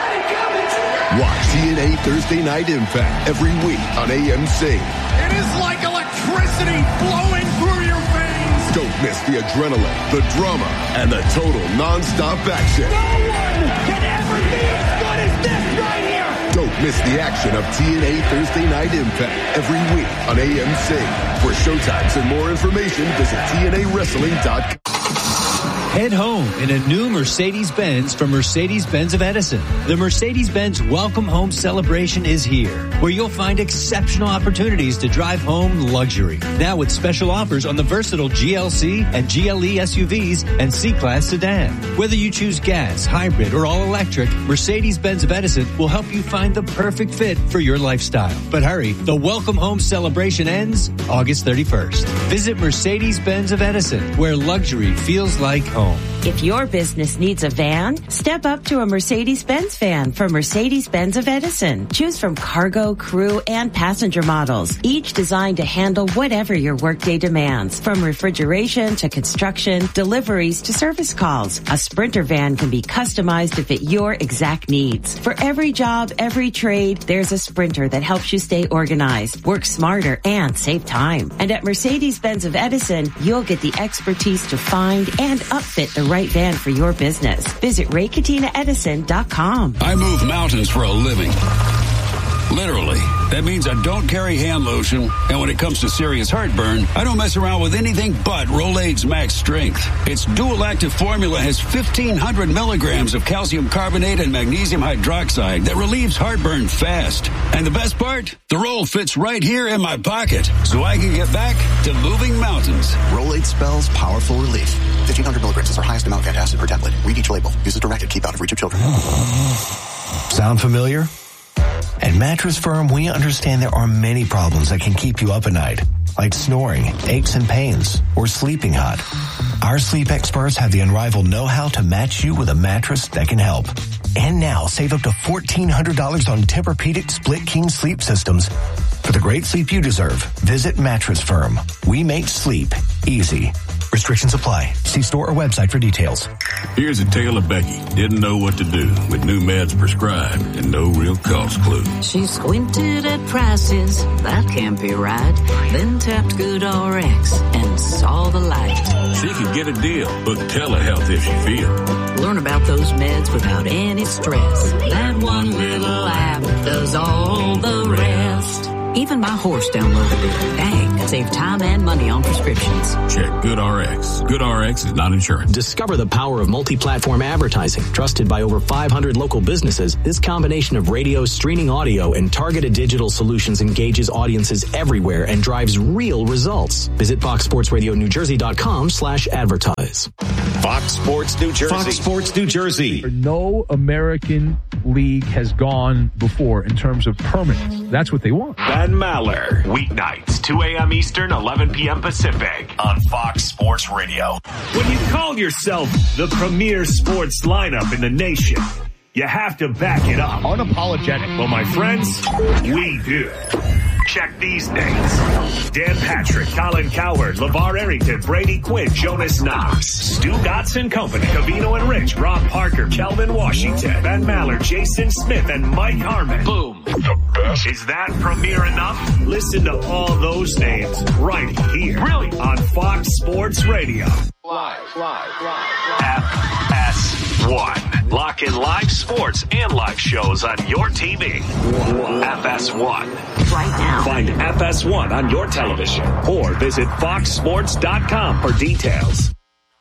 Speaker 28: Watch T N A Thursday Night Impact every week on A M C.
Speaker 27: It is like electricity flowing through your veins.
Speaker 28: Don't miss the adrenaline, the drama, and the total non-stop action.
Speaker 27: No one can ever be as good as this right here.
Speaker 28: Don't miss the action of T N A Thursday Night Impact every week on A M C. For showtimes and more information, visit T N A wrestling dot com.
Speaker 29: Head home in a new Mercedes-Benz from Mercedes-Benz of Edison. The Mercedes-Benz Welcome Home Celebration is here, where you'll find exceptional opportunities to drive home luxury. Now with special offers on the versatile G L C and G L E S U Vs and C-Class sedan. Whether you choose gas, hybrid, or all-electric, Mercedes-Benz of Edison will help you find the perfect fit for your lifestyle. But hurry, the Welcome Home Celebration ends August thirty-first. Visit Mercedes-Benz of Edison, where luxury feels like home.
Speaker 30: If your business needs a van, step up to a Mercedes-Benz van from Mercedes-Benz of Edison. Choose from cargo, crew, and passenger models, each designed to handle whatever your workday demands. From refrigeration to construction, deliveries to service calls, a Sprinter van can be customized to fit your exact needs. For every job, every trade, there's a Sprinter that helps you stay organized, work smarter, and save time. And at Mercedes-Benz of Edison, you'll get the expertise to find and upfit the right van for your business. Visit Ray Katina Edison dot com.
Speaker 31: I move mountains for a living. Literally. That means I don't carry hand lotion, and when it comes to serious heartburn, I don't mess around with anything but Rolaids Max Strength. Its dual-active formula has fifteen hundred milligrams of calcium carbonate and magnesium hydroxide that relieves heartburn fast. And the best part? The roll fits right here in my pocket, so I can get back to moving mountains.
Speaker 32: Rolaids spells powerful relief. fifteen hundred milligrams is our highest amount of antacid per tablet. Read each label. Use as directed. Keep out of reach of children.
Speaker 22: Sound familiar? At Mattress Firm, we understand there are many problems that can keep you up at night, like snoring, aches and pains, or sleeping hot. Our sleep experts have the unrivaled know-how to match you with a mattress that can help.
Speaker 3: And now save up to fourteen hundred dollars on Tempur-Pedic Split King sleep systems. For the great sleep you deserve, visit Mattress Firm. We make sleep easy. Restrictions apply. See store or website for details.
Speaker 31: Here's a tale of Becky. Didn't know what to do with new meds prescribed and no real cost clue.
Speaker 14: She squinted at prices. That can't be right. Then tapped GoodRx and saw the light.
Speaker 31: She could get a deal. Book telehealth if she feels.
Speaker 14: Learn about those meds without any stress. That one little app does all the rest. Even my horse downloaded it. Dang, save time and money on prescriptions.
Speaker 31: Check GoodRx. GoodRx is not insurance.
Speaker 15: Discover the power of multi-platform advertising. Trusted by over five hundred local businesses, this combination of radio, streaming audio, and targeted digital solutions engages audiences everywhere and drives real results. Visit fox sports radio new jersey dot com slash advertise.
Speaker 1: Fox Sports New Jersey. Fox Sports New Jersey.
Speaker 9: No American league has gone before in terms of permanence. That's what they want.
Speaker 1: Ben Maller. Weeknights, two a.m. Eastern, eleven p.m. Pacific on Fox Sports Radio. When you call yourself the premier sports lineup in the nation, you have to back it up.
Speaker 4: Unapologetic.
Speaker 1: Well, my friends, we do. Check these names. Dan Patrick, Colin Cowherd, LeVar Arrington, Brady Quinn, Jonas Knox, Stu Dotson Company, Cavino and Rich, Rob Parker, Kelvin Washington, Ben Maller, Jason Smith, and Mike Harmon. Boom. The best. Is that premier enough? Listen to all those names right here. Really? On Fox Sports Radio. Live, live, live, live. F S one. Lock in live sports and live shows on your T V. F S one.
Speaker 14: Right now.
Speaker 1: Find F S one on your television or visit fox sports dot com for details.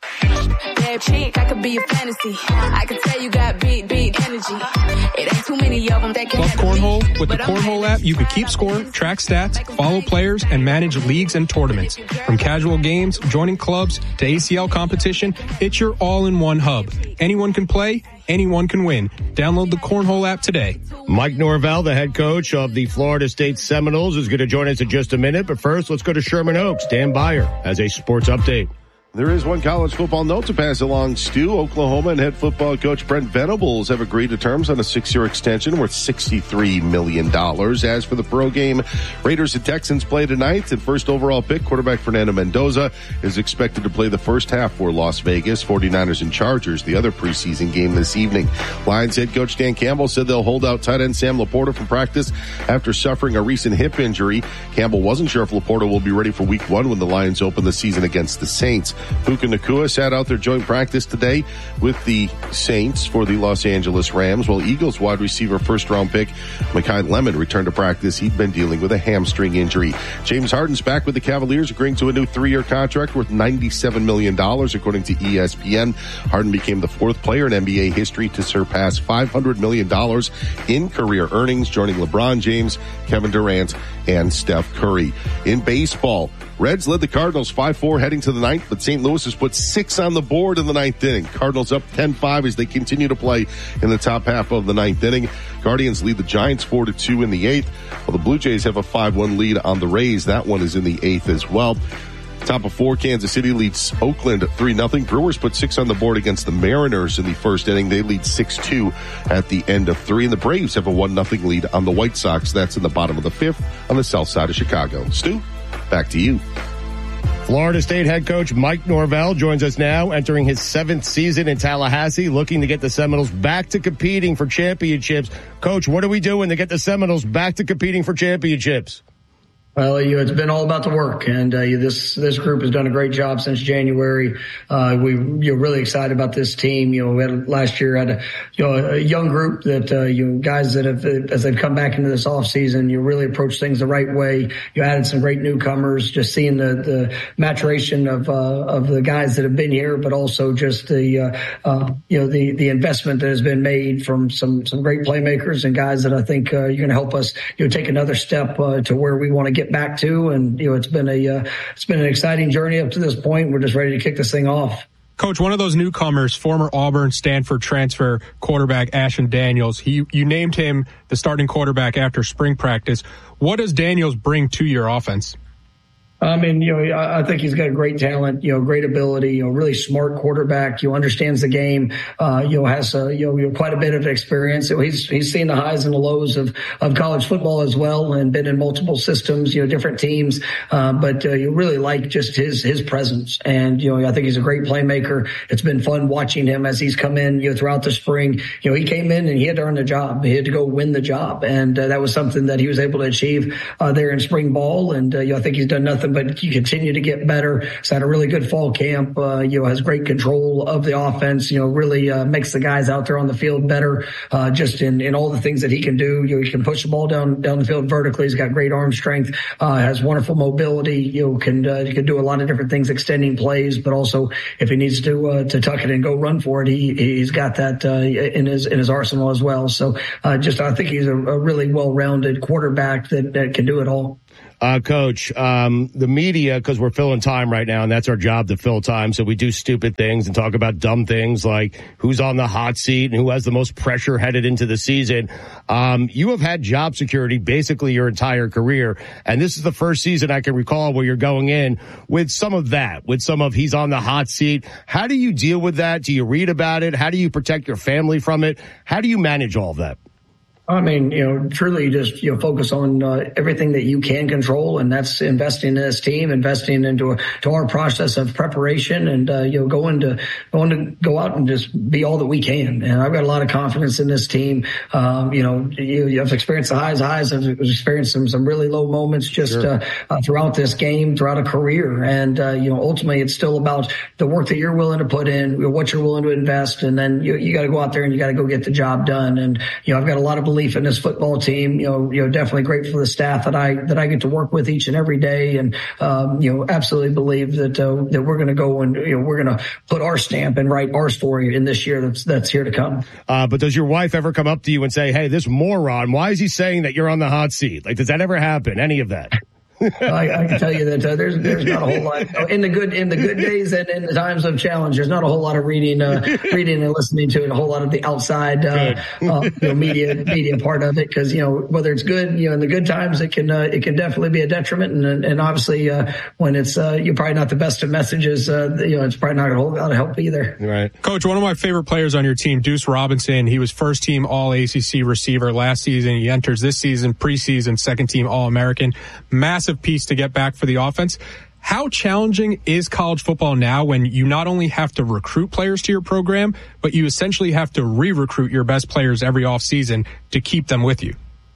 Speaker 16: Bad chick, I could be a fantasy. I could tell you got big, big energy. It ain't too many of them that can
Speaker 5: Love
Speaker 16: handle
Speaker 5: Cornhole?
Speaker 16: me.
Speaker 5: With the Cornhole app, you could keep score, track stats, follow players, and manage leagues and tournaments. From casual games, joining clubs, to A C L competition, it's your all-in-one hub. Anyone can play, anyone can win. Download the Cornhole app today.
Speaker 4: Mike Norvell, the head coach of the Florida State Seminoles, is going to join us in just a minute. But first, let's go to Sherman Oaks. Dan Byer has a sports update.
Speaker 17: There is one college football note to pass along, Stu. Oklahoma and head football coach Brent Venables have agreed to terms on a six-year extension worth sixty-three million dollars. As for the pro game, Raiders and Texans play tonight, and first overall pick quarterback Fernando Mendoza is expected to play the first half for Las Vegas. 49ers and Chargers, the other preseason game this evening. Lions head coach Dan Campbell said they'll hold out tight end Sam Laporta from practice after suffering a recent hip injury. Campbell wasn't sure if Laporta will be ready for week one when the Lions open the season against the Saints. Puka Nacua sat out their joint practice today with the Saints for the Los Angeles Rams, while Eagles wide receiver first-round pick Mekhi Lemon returned to practice. He'd been dealing with a hamstring injury. James Harden's back with the Cavaliers, agreeing to a new three-year contract worth ninety-seven million dollars, according to E S P N. Harden became the fourth player in N B A history to surpass five hundred million dollars in career earnings, joining LeBron James, Kevin Durant, and Steph Curry. In baseball, Reds led the Cardinals five four heading to the ninth, but Saint Louis has put six on the board in the ninth inning. Cardinals up ten five as they continue to play in the top half of the ninth inning. Guardians lead the Giants four to two in the eighth, while the Blue Jays have a five one lead on the Rays. That one is in the eighth as well. Top of four, Kansas City leads Oakland three nothing. Brewers put six on the board against the Mariners in the first inning. They lead six two at the end of three. And the Braves have a one nothing lead on the White Sox. That's in the bottom of the fifth on the south side of Chicago. Stu, back to you.
Speaker 4: Florida State head coach Mike Norvell joins us now, entering his seventh season in Tallahassee, looking to get the Seminoles back to competing for championships. Coach, what are we doing to get the Seminoles back to competing for championships?
Speaker 18: Well, you know, it's been all about the work, and uh, this this group has done a great job since January. Uh, we you're really excited about this team. You know, we had last year had a you know a young group that uh, you know, guys that have as they've come back into this off season, you really approach things the right way. You added some great newcomers. Just seeing the the maturation of uh, of the guys that have been here, but also just the uh, uh, you know the the investment that has been made from some some great playmakers and guys that I think uh, you're going to help us you know take another step uh, to where we want to get back to. And you know it's been a uh, it's been an exciting journey up to this point. We're just ready to kick this thing off.
Speaker 5: Coach, one of those newcomers, former Auburn Stanford transfer quarterback Ashton Daniels, he you named him the starting quarterback after spring practice. What does Daniels bring to your offense?
Speaker 18: I mean, you know, I think he's got great talent, you know, great ability, you know, really smart quarterback, you know, understands the game, uh, you know, has, uh, you know, quite a bit of experience. So he's, he's seen the highs and the lows of, of college football as well and been in multiple systems, you know, different teams. Uh, but, uh, you really like just his, his presence. And, you know, I think he's a great playmaker. It's been fun watching him as he's come in, you know, throughout the spring. You know, he came in and he had to earn the job. He had to go win the job. And uh, that was something that he was able to achieve, uh, there in spring ball. And, uh, you know, I think he's done nothing but you continue to get better. He's had a really good fall camp, uh, you know, has great control of the offense, you know, really, uh, makes the guys out there on the field better, uh, just in, in all the things that he can do. You know, he can push the ball down, down the field vertically. He's got great arm strength, uh, has wonderful mobility, you know, can, uh, can do a lot of different things, extending plays, but also if he needs to, uh, to tuck it and go run for it, he, he's got that, uh, in his, in his arsenal as well. So, uh, just, I think he's a, a really well-rounded quarterback that, that can do it all.
Speaker 4: Uh, Coach, um, the media, because we're filling time right now, and that's our job to fill time, so we do stupid things and talk about dumb things like who's on the hot seat and who has the most pressure headed into the season. Um, you have had job security basically your entire career, and this is the first season I can recall where you're going in with some of that, with some of he's on the hot seat. How do you deal with that? Do you read about it? How do you protect your family from it? How do you manage all of that?
Speaker 18: I mean, you know, truly just, you know, focus on uh, everything that you can control, and that's investing in this team, investing into a, to our process of preparation, and, uh, you know, going to, going to go out and just be all that we can. And I've got a lot of confidence in this team. Um, you know, you, you have experienced the highs, highs. I've experienced some, some really low moments just, sure. uh, uh, throughout this game, throughout a career. And, uh, you know, ultimately it's still about the work that you're willing to put in, you know, what you're willing to invest. And then you, you got to go out there and you got to go get the job done. And, you know, I've got a lot of belief in this football team, you know, you know, definitely grateful for the staff that I, that I get to work with each and every day. And, um, you know, absolutely believe that, uh, that we're going to go and, you know, we're going to put our stamp and write our story in this year that's, that's here to come.
Speaker 4: Uh, but does your wife ever come up to you and say, hey, this moron, why is he saying that you're on the hot seat? Like, does that ever happen? Any of that?
Speaker 18: I, I can tell you that uh, there's there's not a whole lot in the good in the good days and in the times of challenge. There's not a whole lot of reading, uh, reading and listening to it. A whole lot of the outside uh, uh, you know, media media part of it, because you know whether it's good, you know, in the good times, it can uh, it can definitely be a detriment, and and obviously uh, when it's uh, you're probably not the best of messages, uh, you know, it's probably not a whole lot of help either.
Speaker 4: Right,
Speaker 5: Coach. One of my favorite players on your team, Deuce Robinson. He was first team All A C C receiver last season. He enters this season preseason second team All American. Massive piece to get back for the offense. How challenging is college football now when you not only have to recruit players to your program, but you essentially have to re-recruit your best players every offseason to keep them with you?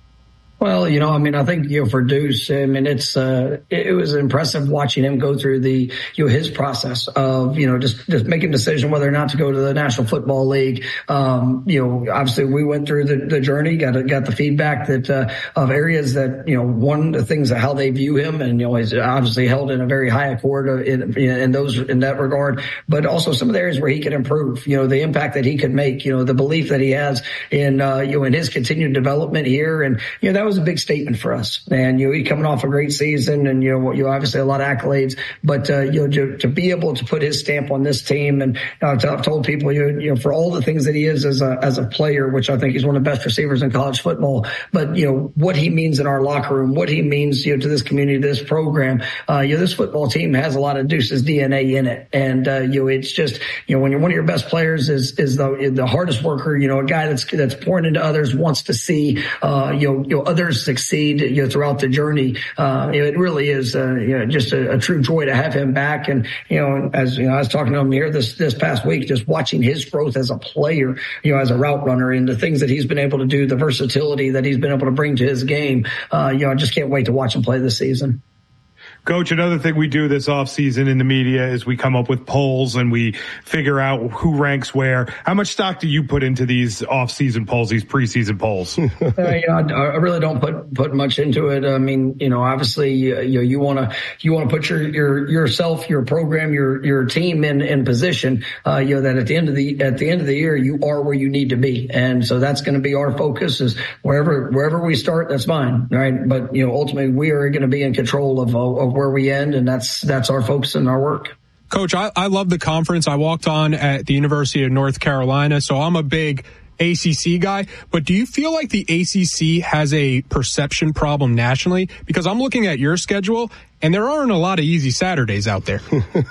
Speaker 18: Well, you know, I mean, I think, you know, for Deuce, I mean, it's, uh, it, it was impressive watching him go through the, you know, his process of, you know, just, just making a decision whether or not to go to the National Football League. Um, you know, obviously we went through the, the journey, got, got the feedback that, uh, of areas that, you know, one of the things of how they view him, and, you know, he's obviously held in a very high accord in, in those, in that regard, but also some of the areas where he could improve, you know, the impact that he could make, you know, the belief that he has in, uh, you know, in his continued development here. And, you know, that was was a big statement for us. And, you know, he coming off a great season and, you know, you obviously a lot of accolades, but, uh, you know, to, to be able to put his stamp on this team. And uh, to, I've told people, you know, you know, for all the things that he is as a, as a player, which I think he's one of the best receivers in college football, but, you know, what he means in our locker room, what he means, you know, to this community, this program, uh, you know, this football team has a lot of Deuce's D N A in it. And, uh, you know, it's just, you know, when you're one of your best players is, is the, the hardest worker, you know, a guy that's, that's pouring into others, wants to see, uh, you know, you know, others succeed, you know, throughout the journey. Uh, you know, it really is, uh, you know, just a, a true joy to have him back. And, you know, as, you know, I was talking to him here this, this past week, just watching his growth as a player, you know, as a route runner and the things that he's been able to do, the versatility that he's been able to bring to his game. Uh, you know, I just can't wait to watch him play this season.
Speaker 2: Coach, another thing we do this offseason in the media is we come up with polls and we figure out who ranks where. How much stock do you put into these offseason polls, these preseason polls?
Speaker 18: uh, you know, I really don't put put much into it. I mean, you know, obviously, uh, you know, you want to you want to put your your yourself, your program, your your team in in position. Uh, you know, that at the end of the at the end of the year, you are where you need to be, and so that's going to be our focus. Is wherever wherever we start, that's fine, right? But you know, ultimately, we are going to be in control of of where we end, and that's that's our focus and our work.
Speaker 5: Coach, I, I love the conference. I walked on at the University of North Carolina, so I'm a big A C C guy, but do you feel like the A C C has a perception problem nationally? Because I'm looking at your schedule and there aren't a lot of easy Saturdays out there.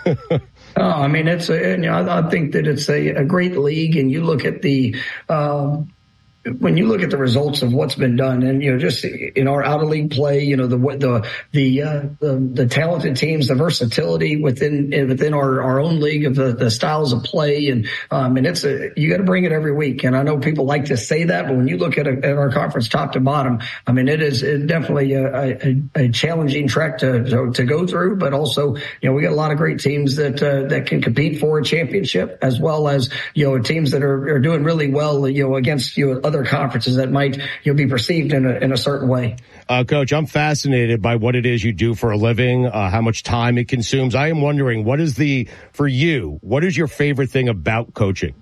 Speaker 18: Oh, I mean, it's a, you know, I, I think that it's a, a great league, and you look at the, um, when you look at the results of what's been done, and you know, just in our out of league play, you know, the the the uh, the, the talented teams, the versatility within within our, our own league of the, the styles of play, and um, and it's a you got to bring it every week. And I know people like to say that, but when you look at, a, at our conference top to bottom, I mean, it is it definitely a, a, a challenging track to, to to go through. But also, you know, we got a lot of great teams that uh, that can compete for a championship, as well as you know teams that are, are doing really well, you know, against you know, other conferences that might you know, be perceived in a, in a certain way.
Speaker 4: Uh, Coach, I'm fascinated by what it is you do for a living, uh, how much time it consumes. I am wondering, what is the, for you, what is your favorite thing about coaching?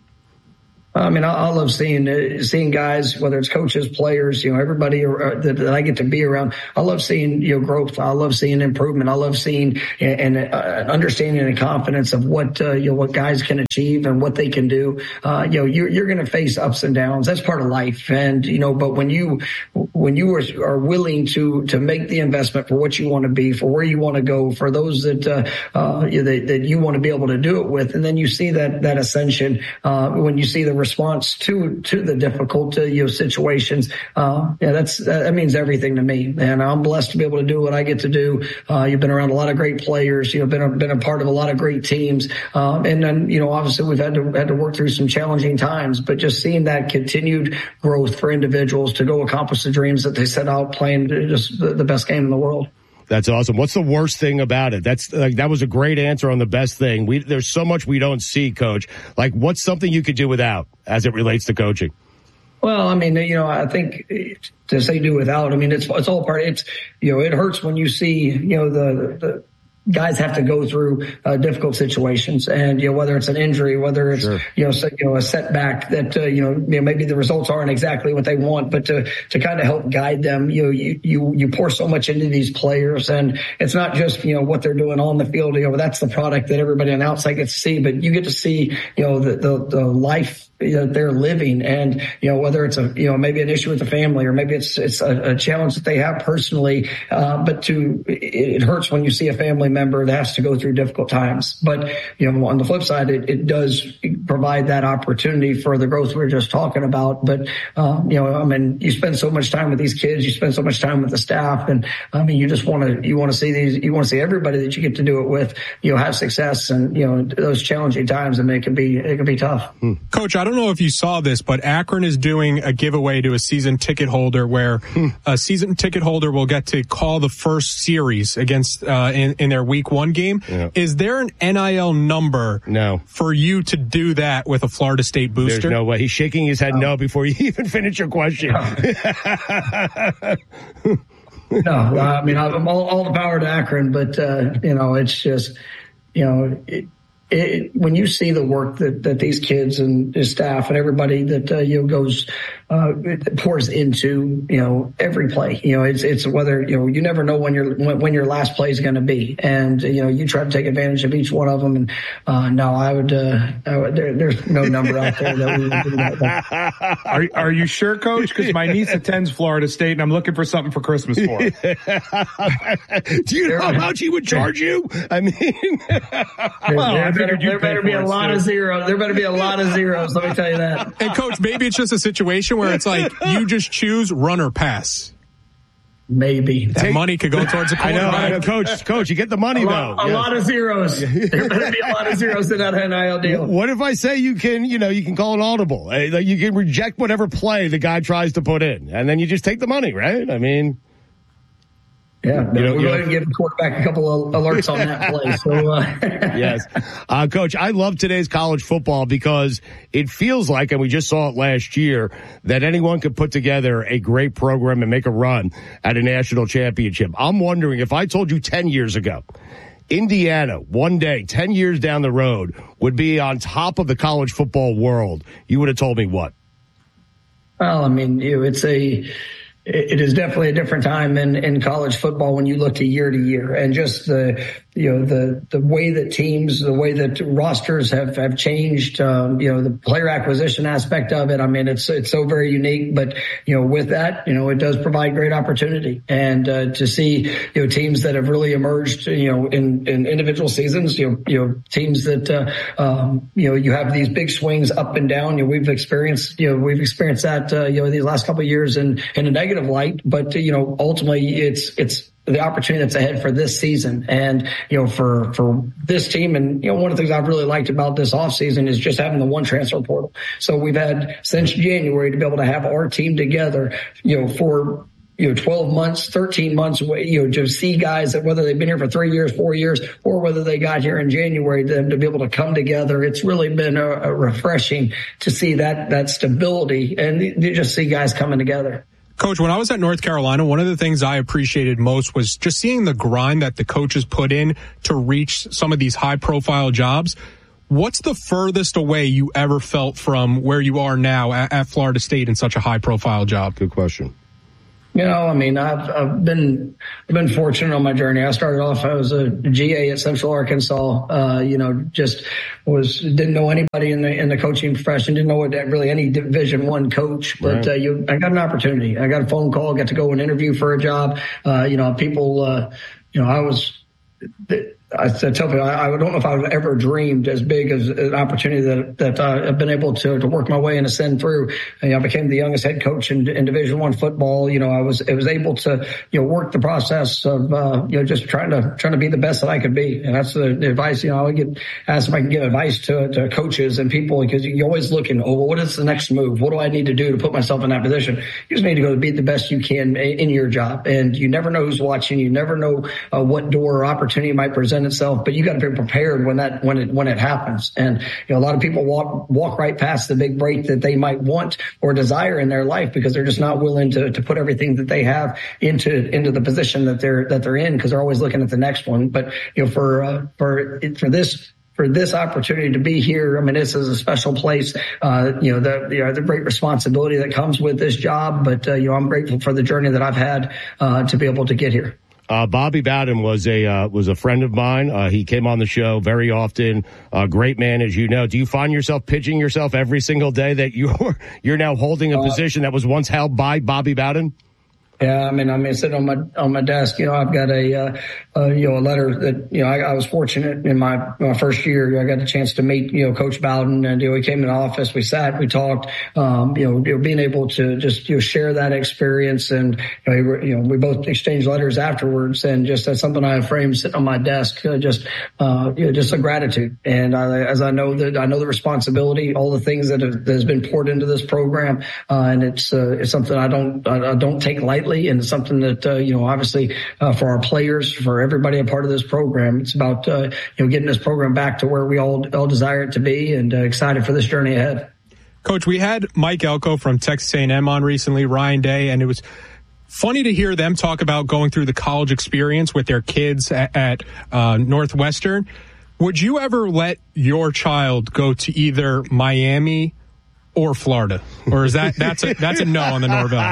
Speaker 18: I mean, I, I love seeing uh, seeing guys, whether it's coaches, players, you know, everybody uh, that, that I get to be around. I love seeing you know growth. I love seeing improvement. I love seeing and, and uh, understanding and confidence of what uh, you know what guys can achieve and what they can do. Uh, you know, you're you're going to face ups and downs. That's part of life. And you know, but when you when you are, are willing to to make the investment for what you want to be, for where you want to go, for those that uh, uh, you know, that, that you want to be able to do it with, and then you see that that ascension uh, when you see the response to to the difficult uh, you know situations. Uh, yeah, that's that means everything to me, and I'm blessed to be able to do what I get to do. Uh, you've been around a lot of great players. You know, been a, been a part of a lot of great teams, um, and then you know obviously we've had to had to work through some challenging times. But just seeing that continued growth for individuals to go accomplish the dreams that they set out playing, just the, the best game in the world.
Speaker 4: That's awesome. What's the worst thing about it? That's like, that was a great answer on the best thing. We, there's so much we don't see, Coach. Like, what's something you could do without as it relates to coaching?
Speaker 18: Well, I mean, you know, I think to say do without, I mean, it's, it's all part, it's, you know, it hurts when you see, you know, the, the, guys have to go through uh, difficult situations, and you know whether it's an injury, whether it's sure. you know so, you know a setback that uh, you, know, you know maybe the results aren't exactly what they want, but to to kind of help guide them, you know you you you pour so much into these players, and it's not just you know what they're doing on the field. You know that's the product that everybody on the outside gets to see, but you get to see you know the the, the life you know, they're living, and you know whether it's a you know maybe an issue with the family, or maybe it's it's a, a challenge that they have personally, uh, but to it, it hurts when you see a family member that has to go through difficult times. But you know on the flip side, it, it does provide that opportunity for the growth we were just talking about. But um, you know I mean you spend so much time with these kids, you spend so much time with the staff, and I mean you just want to you want to see these you want to see everybody that you get to do it with you know have success, and you know those challenging times, and it can be it can be tough.
Speaker 5: Hmm. Coach, I don't know if you saw this, but Akron is doing a giveaway to a season ticket holder where hmm. a season ticket holder will get to call the first series against uh, in, in their week one game. Yeah. Is there an N I L number
Speaker 4: no.
Speaker 5: for you to do that with a Florida State booster?
Speaker 4: There's no way. He's shaking his head no, no before you even finish your question.
Speaker 18: No, no I mean, I'm all, all the power to Akron, but, uh, you know, it's just, you know, it, It, when you see the work that, that these kids and his staff and everybody that uh, you know goes uh, pours into you know every play, you know it's it's whether you know you never know when your when, when your last play is going to be, and you know you try to take advantage of each one of them. And uh, no, I would, uh, I would there, there's no number out there that we would do that.
Speaker 2: Are are you sure, Coach? Because my niece attends Florida State, and I'm looking for something for Christmas for her.
Speaker 4: Do you know how much he would charge you? I mean,
Speaker 18: well, there, better, there better be a lot of zeros. There better be a lot of zeros. Let me tell you that.
Speaker 5: And Coach, maybe it's just a situation where it's like you just choose run or pass.
Speaker 18: Maybe
Speaker 5: that Take, money could go towards a quarterback.
Speaker 4: I know, I know, Coach. Coach, you get the money
Speaker 18: a
Speaker 4: though.
Speaker 18: Lot, a yes. lot of zeros. There better be a lot of zeros in that N I L deal.
Speaker 4: What if I say you can, you know, you can call an audible? You can reject whatever play the guy tries to put in, and then you just take the money, right? I mean.
Speaker 18: Yeah, you know, we're going to give the quarterback a couple of alerts on that play. So, uh.
Speaker 4: yes, uh, Coach, I love today's college football because it feels like, and we just saw it last year, that anyone could put together a great program and make a run at a national championship. I'm wondering if I told you ten years ago, Indiana, one day, ten years down the road, would be on top of the college football world, you would have told me what?
Speaker 18: Well, I mean, you know, it's a. It is definitely a different time in, in college football when you look to year to year, and just the you know, the, the way that teams, the way that rosters have, have changed, um, you know, the player acquisition aspect of it. I mean, it's, it's so very unique, but, you know, with that, you know, it does provide great opportunity. And, uh, to see, you know, teams that have really emerged, you know, in, in individual seasons, you know, you know, teams that, uh, um, you know, you have these big swings up and down. You know, we've experienced, you know, we've experienced that, uh, you know, these last couple of years in, in a negative light, but, you know, ultimately it's, it's, the opportunity that's ahead for this season. And, you know, for, for this team. And, you know, one of the things I've really liked about this offseason is just having the one transfer portal. So we've had since January to be able to have our team together, you know, for, you know, twelve months, thirteen months, you know, to see guys that whether they've been here for three years, four years, or whether they got here in January, them to be able to come together. It's really been a, a refreshing to see that, that stability and you just see guys coming together.
Speaker 5: Coach, when I was at North Carolina, one of the things I appreciated most was just seeing the grind that the coaches put in to reach some of these high-profile jobs. What's the furthest away you ever felt from where you are now at, at Florida State in such a high-profile job?
Speaker 4: Good question.
Speaker 18: You know, I mean, I've, I've been, I've been fortunate on my journey. I started off, I was a G A at Central Arkansas, uh, you know, just was, didn't know anybody in the, in the coaching profession, didn't know what really any Division One coach, but, right. uh, you, I got an opportunity. I got a phone call, got to go and interview for a job. Uh, you know, people, uh, you know, I was, I tell people, I, I don't know if I've ever dreamed as big as an opportunity that that uh, I've been able to to work my way and ascend through. You know, I became the youngest head coach in, in Division One football. You know, I was I was able to you know work the process of uh, you know just trying to trying to be the best that I could be, and that's the, the advice. You know, I would get asked if I can give advice to to coaches and people because you're always looking. Oh, well, what is the next move? What do I need to do to put myself in that position? You just need to go be the best you can in your job, and you never know who's watching. You never know uh, what door or opportunity might present itself, but you got to be prepared when that when it when it happens. And you know, a lot of people walk walk right past the big break that they might want or desire in their life because they're just not willing to to put everything that they have into into the position that they're that they're in because they're always looking at the next one. But you know, for uh, for for this. For this opportunity to be here, I mean, this is a special place. Uh, you know, the you know, the great responsibility that comes with this job. But uh, you know, I'm grateful for the journey that I've had uh, to be able to get here.
Speaker 4: Uh, Bobby Bowden was a uh, was a friend of mine. Uh, he came on the show very often. A uh, great man, as you know. Do you find yourself pitching yourself every single day that you're you're now holding a uh, position that was once held by Bobby Bowden?
Speaker 18: Yeah, I mean, I mean, sitting on my on my desk, you know, I've got a uh, uh, you know a letter that you know I, I was fortunate in my my first year. I got a chance to meet you know Coach Bowden, and you know he came in the office, we sat, we talked. Um, you know, you know, being able to just you know share that experience, and you know, you know we both exchanged letters afterwards, and just that's something I have framed sitting on my desk. Uh, just uh, you know, just a gratitude, and I, as I know that I know the responsibility, all the things that, have, that has been poured into this program, uh, and it's uh, it's something I don't I, I don't take lightly. And it's something that, uh, you know, obviously uh, for our players, for everybody a part of this program, it's about, uh, you know, getting this program back to where we all, all desire it to be and uh, excited for this journey ahead.
Speaker 5: Coach, we had Mike Elko from Texas A and M on recently, Ryan Day, and it was funny to hear them talk about going through the college experience with their kids at, at uh, Northwestern. Would you ever let your child go to either Miami or Florida? Or is that, that's a, that's a no on the Norvell?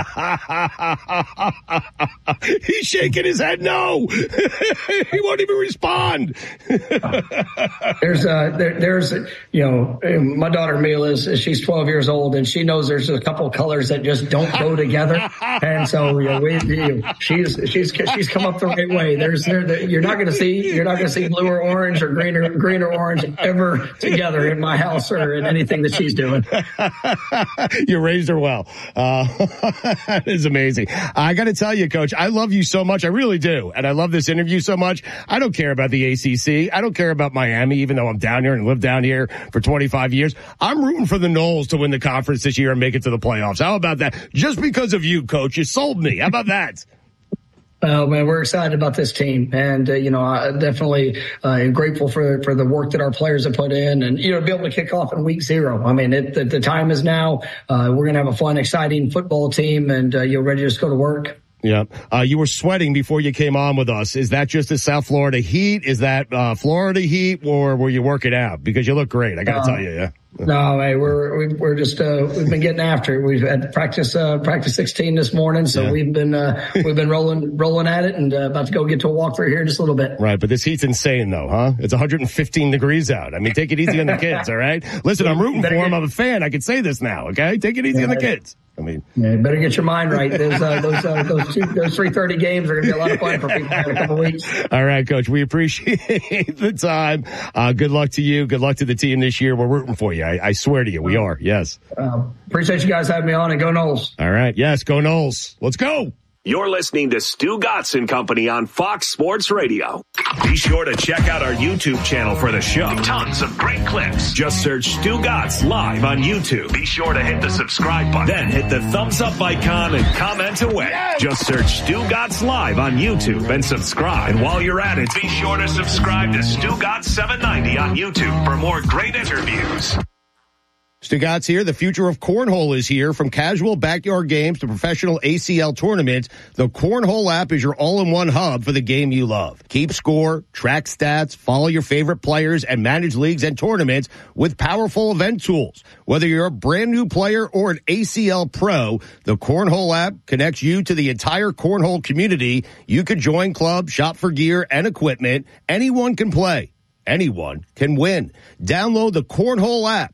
Speaker 4: He's shaking his head no. He won't even respond.
Speaker 18: there's uh there, there's, you know, my daughter Mila is, she's twelve years old and she knows there's a couple of colors that just don't go together. And so, you know, we, you know, she's, she's, she's come up the right way. There's, there, you're not going to see, you're not going to see blue or orange or green or green or orange ever together in my house or in anything that she's doing.
Speaker 4: You raised her well. Uh, that is amazing. I got to tell you, Coach, I love you so much. I really do. And I love this interview so much. I don't care about the A C C. I don't care about Miami, even though I'm down here and lived down here for twenty-five years. I'm rooting for the Noles to win the conference this year and make it to the playoffs. How about that? Just because of you, Coach. You sold me. How about that?
Speaker 18: Oh, man, we're excited about this team. And, uh, you know, I definitely uh, am grateful for, for the work that our players have put in and, you know, be able to kick off in week zero. I mean, it, the, the time is now. Uh, we're going to have a fun, exciting football team and uh, you're ready to just go to work.
Speaker 4: Yeah. Uh, you were sweating before you came on with us. Is that just the South Florida heat? Is that uh, Florida heat or were you working out? Because you look great. I got to uh, tell you, yeah.
Speaker 18: No, hey, we're we're just uh, we've been getting after it. We've had practice uh, practice sixteen this morning, so yeah. we've been uh, we've been rolling rolling at it, and uh, about to go get to a walkthrough here in just a little bit.
Speaker 4: Right, but this heat's insane, though, huh? It's one hundred fifteen degrees out. I mean, take it easy on the kids, all right? Listen, I'm rooting for them. I'm a fan. I can say this now, okay? Take it easy yeah, on the kids. I mean,
Speaker 18: yeah, you better get your mind right. Those uh, those uh, those two those three thirty games are going to be a lot of fun for people in a couple weeks.
Speaker 4: All right, Coach. We appreciate the time. Uh, good luck to you. Good luck to the team this year. We're rooting for you. I, I swear to you, we are. Yes.
Speaker 18: Uh, appreciate you guys having me on, and go Noles.
Speaker 4: All right. Yes, go Noles. Let's go.
Speaker 1: You're listening to Stu Gatz and Company on Fox Sports Radio. Be sure to check out our YouTube channel for the show. Tons of great clips. Just search Stu Gatz live on YouTube. Be sure to hit the subscribe button. Then hit the thumbs up icon and comment away. Yes. Just search Stu Gatz live on YouTube and subscribe. And while you're at it, be sure to subscribe to Stu Gatz seven ninety on YouTube for more great interviews.
Speaker 4: Stu Gatz here. The future of cornhole is here. From casual backyard games to professional A C L tournaments, the Cornhole app is your all-in-one hub for the game you love. Keep score, track stats, follow your favorite players, and manage leagues and tournaments with powerful event tools. Whether you're a brand new player or an A C L pro, the Cornhole app connects you to the entire cornhole community. You can join clubs, shop for gear and equipment. Anyone can play. Anyone can win. Download the Cornhole app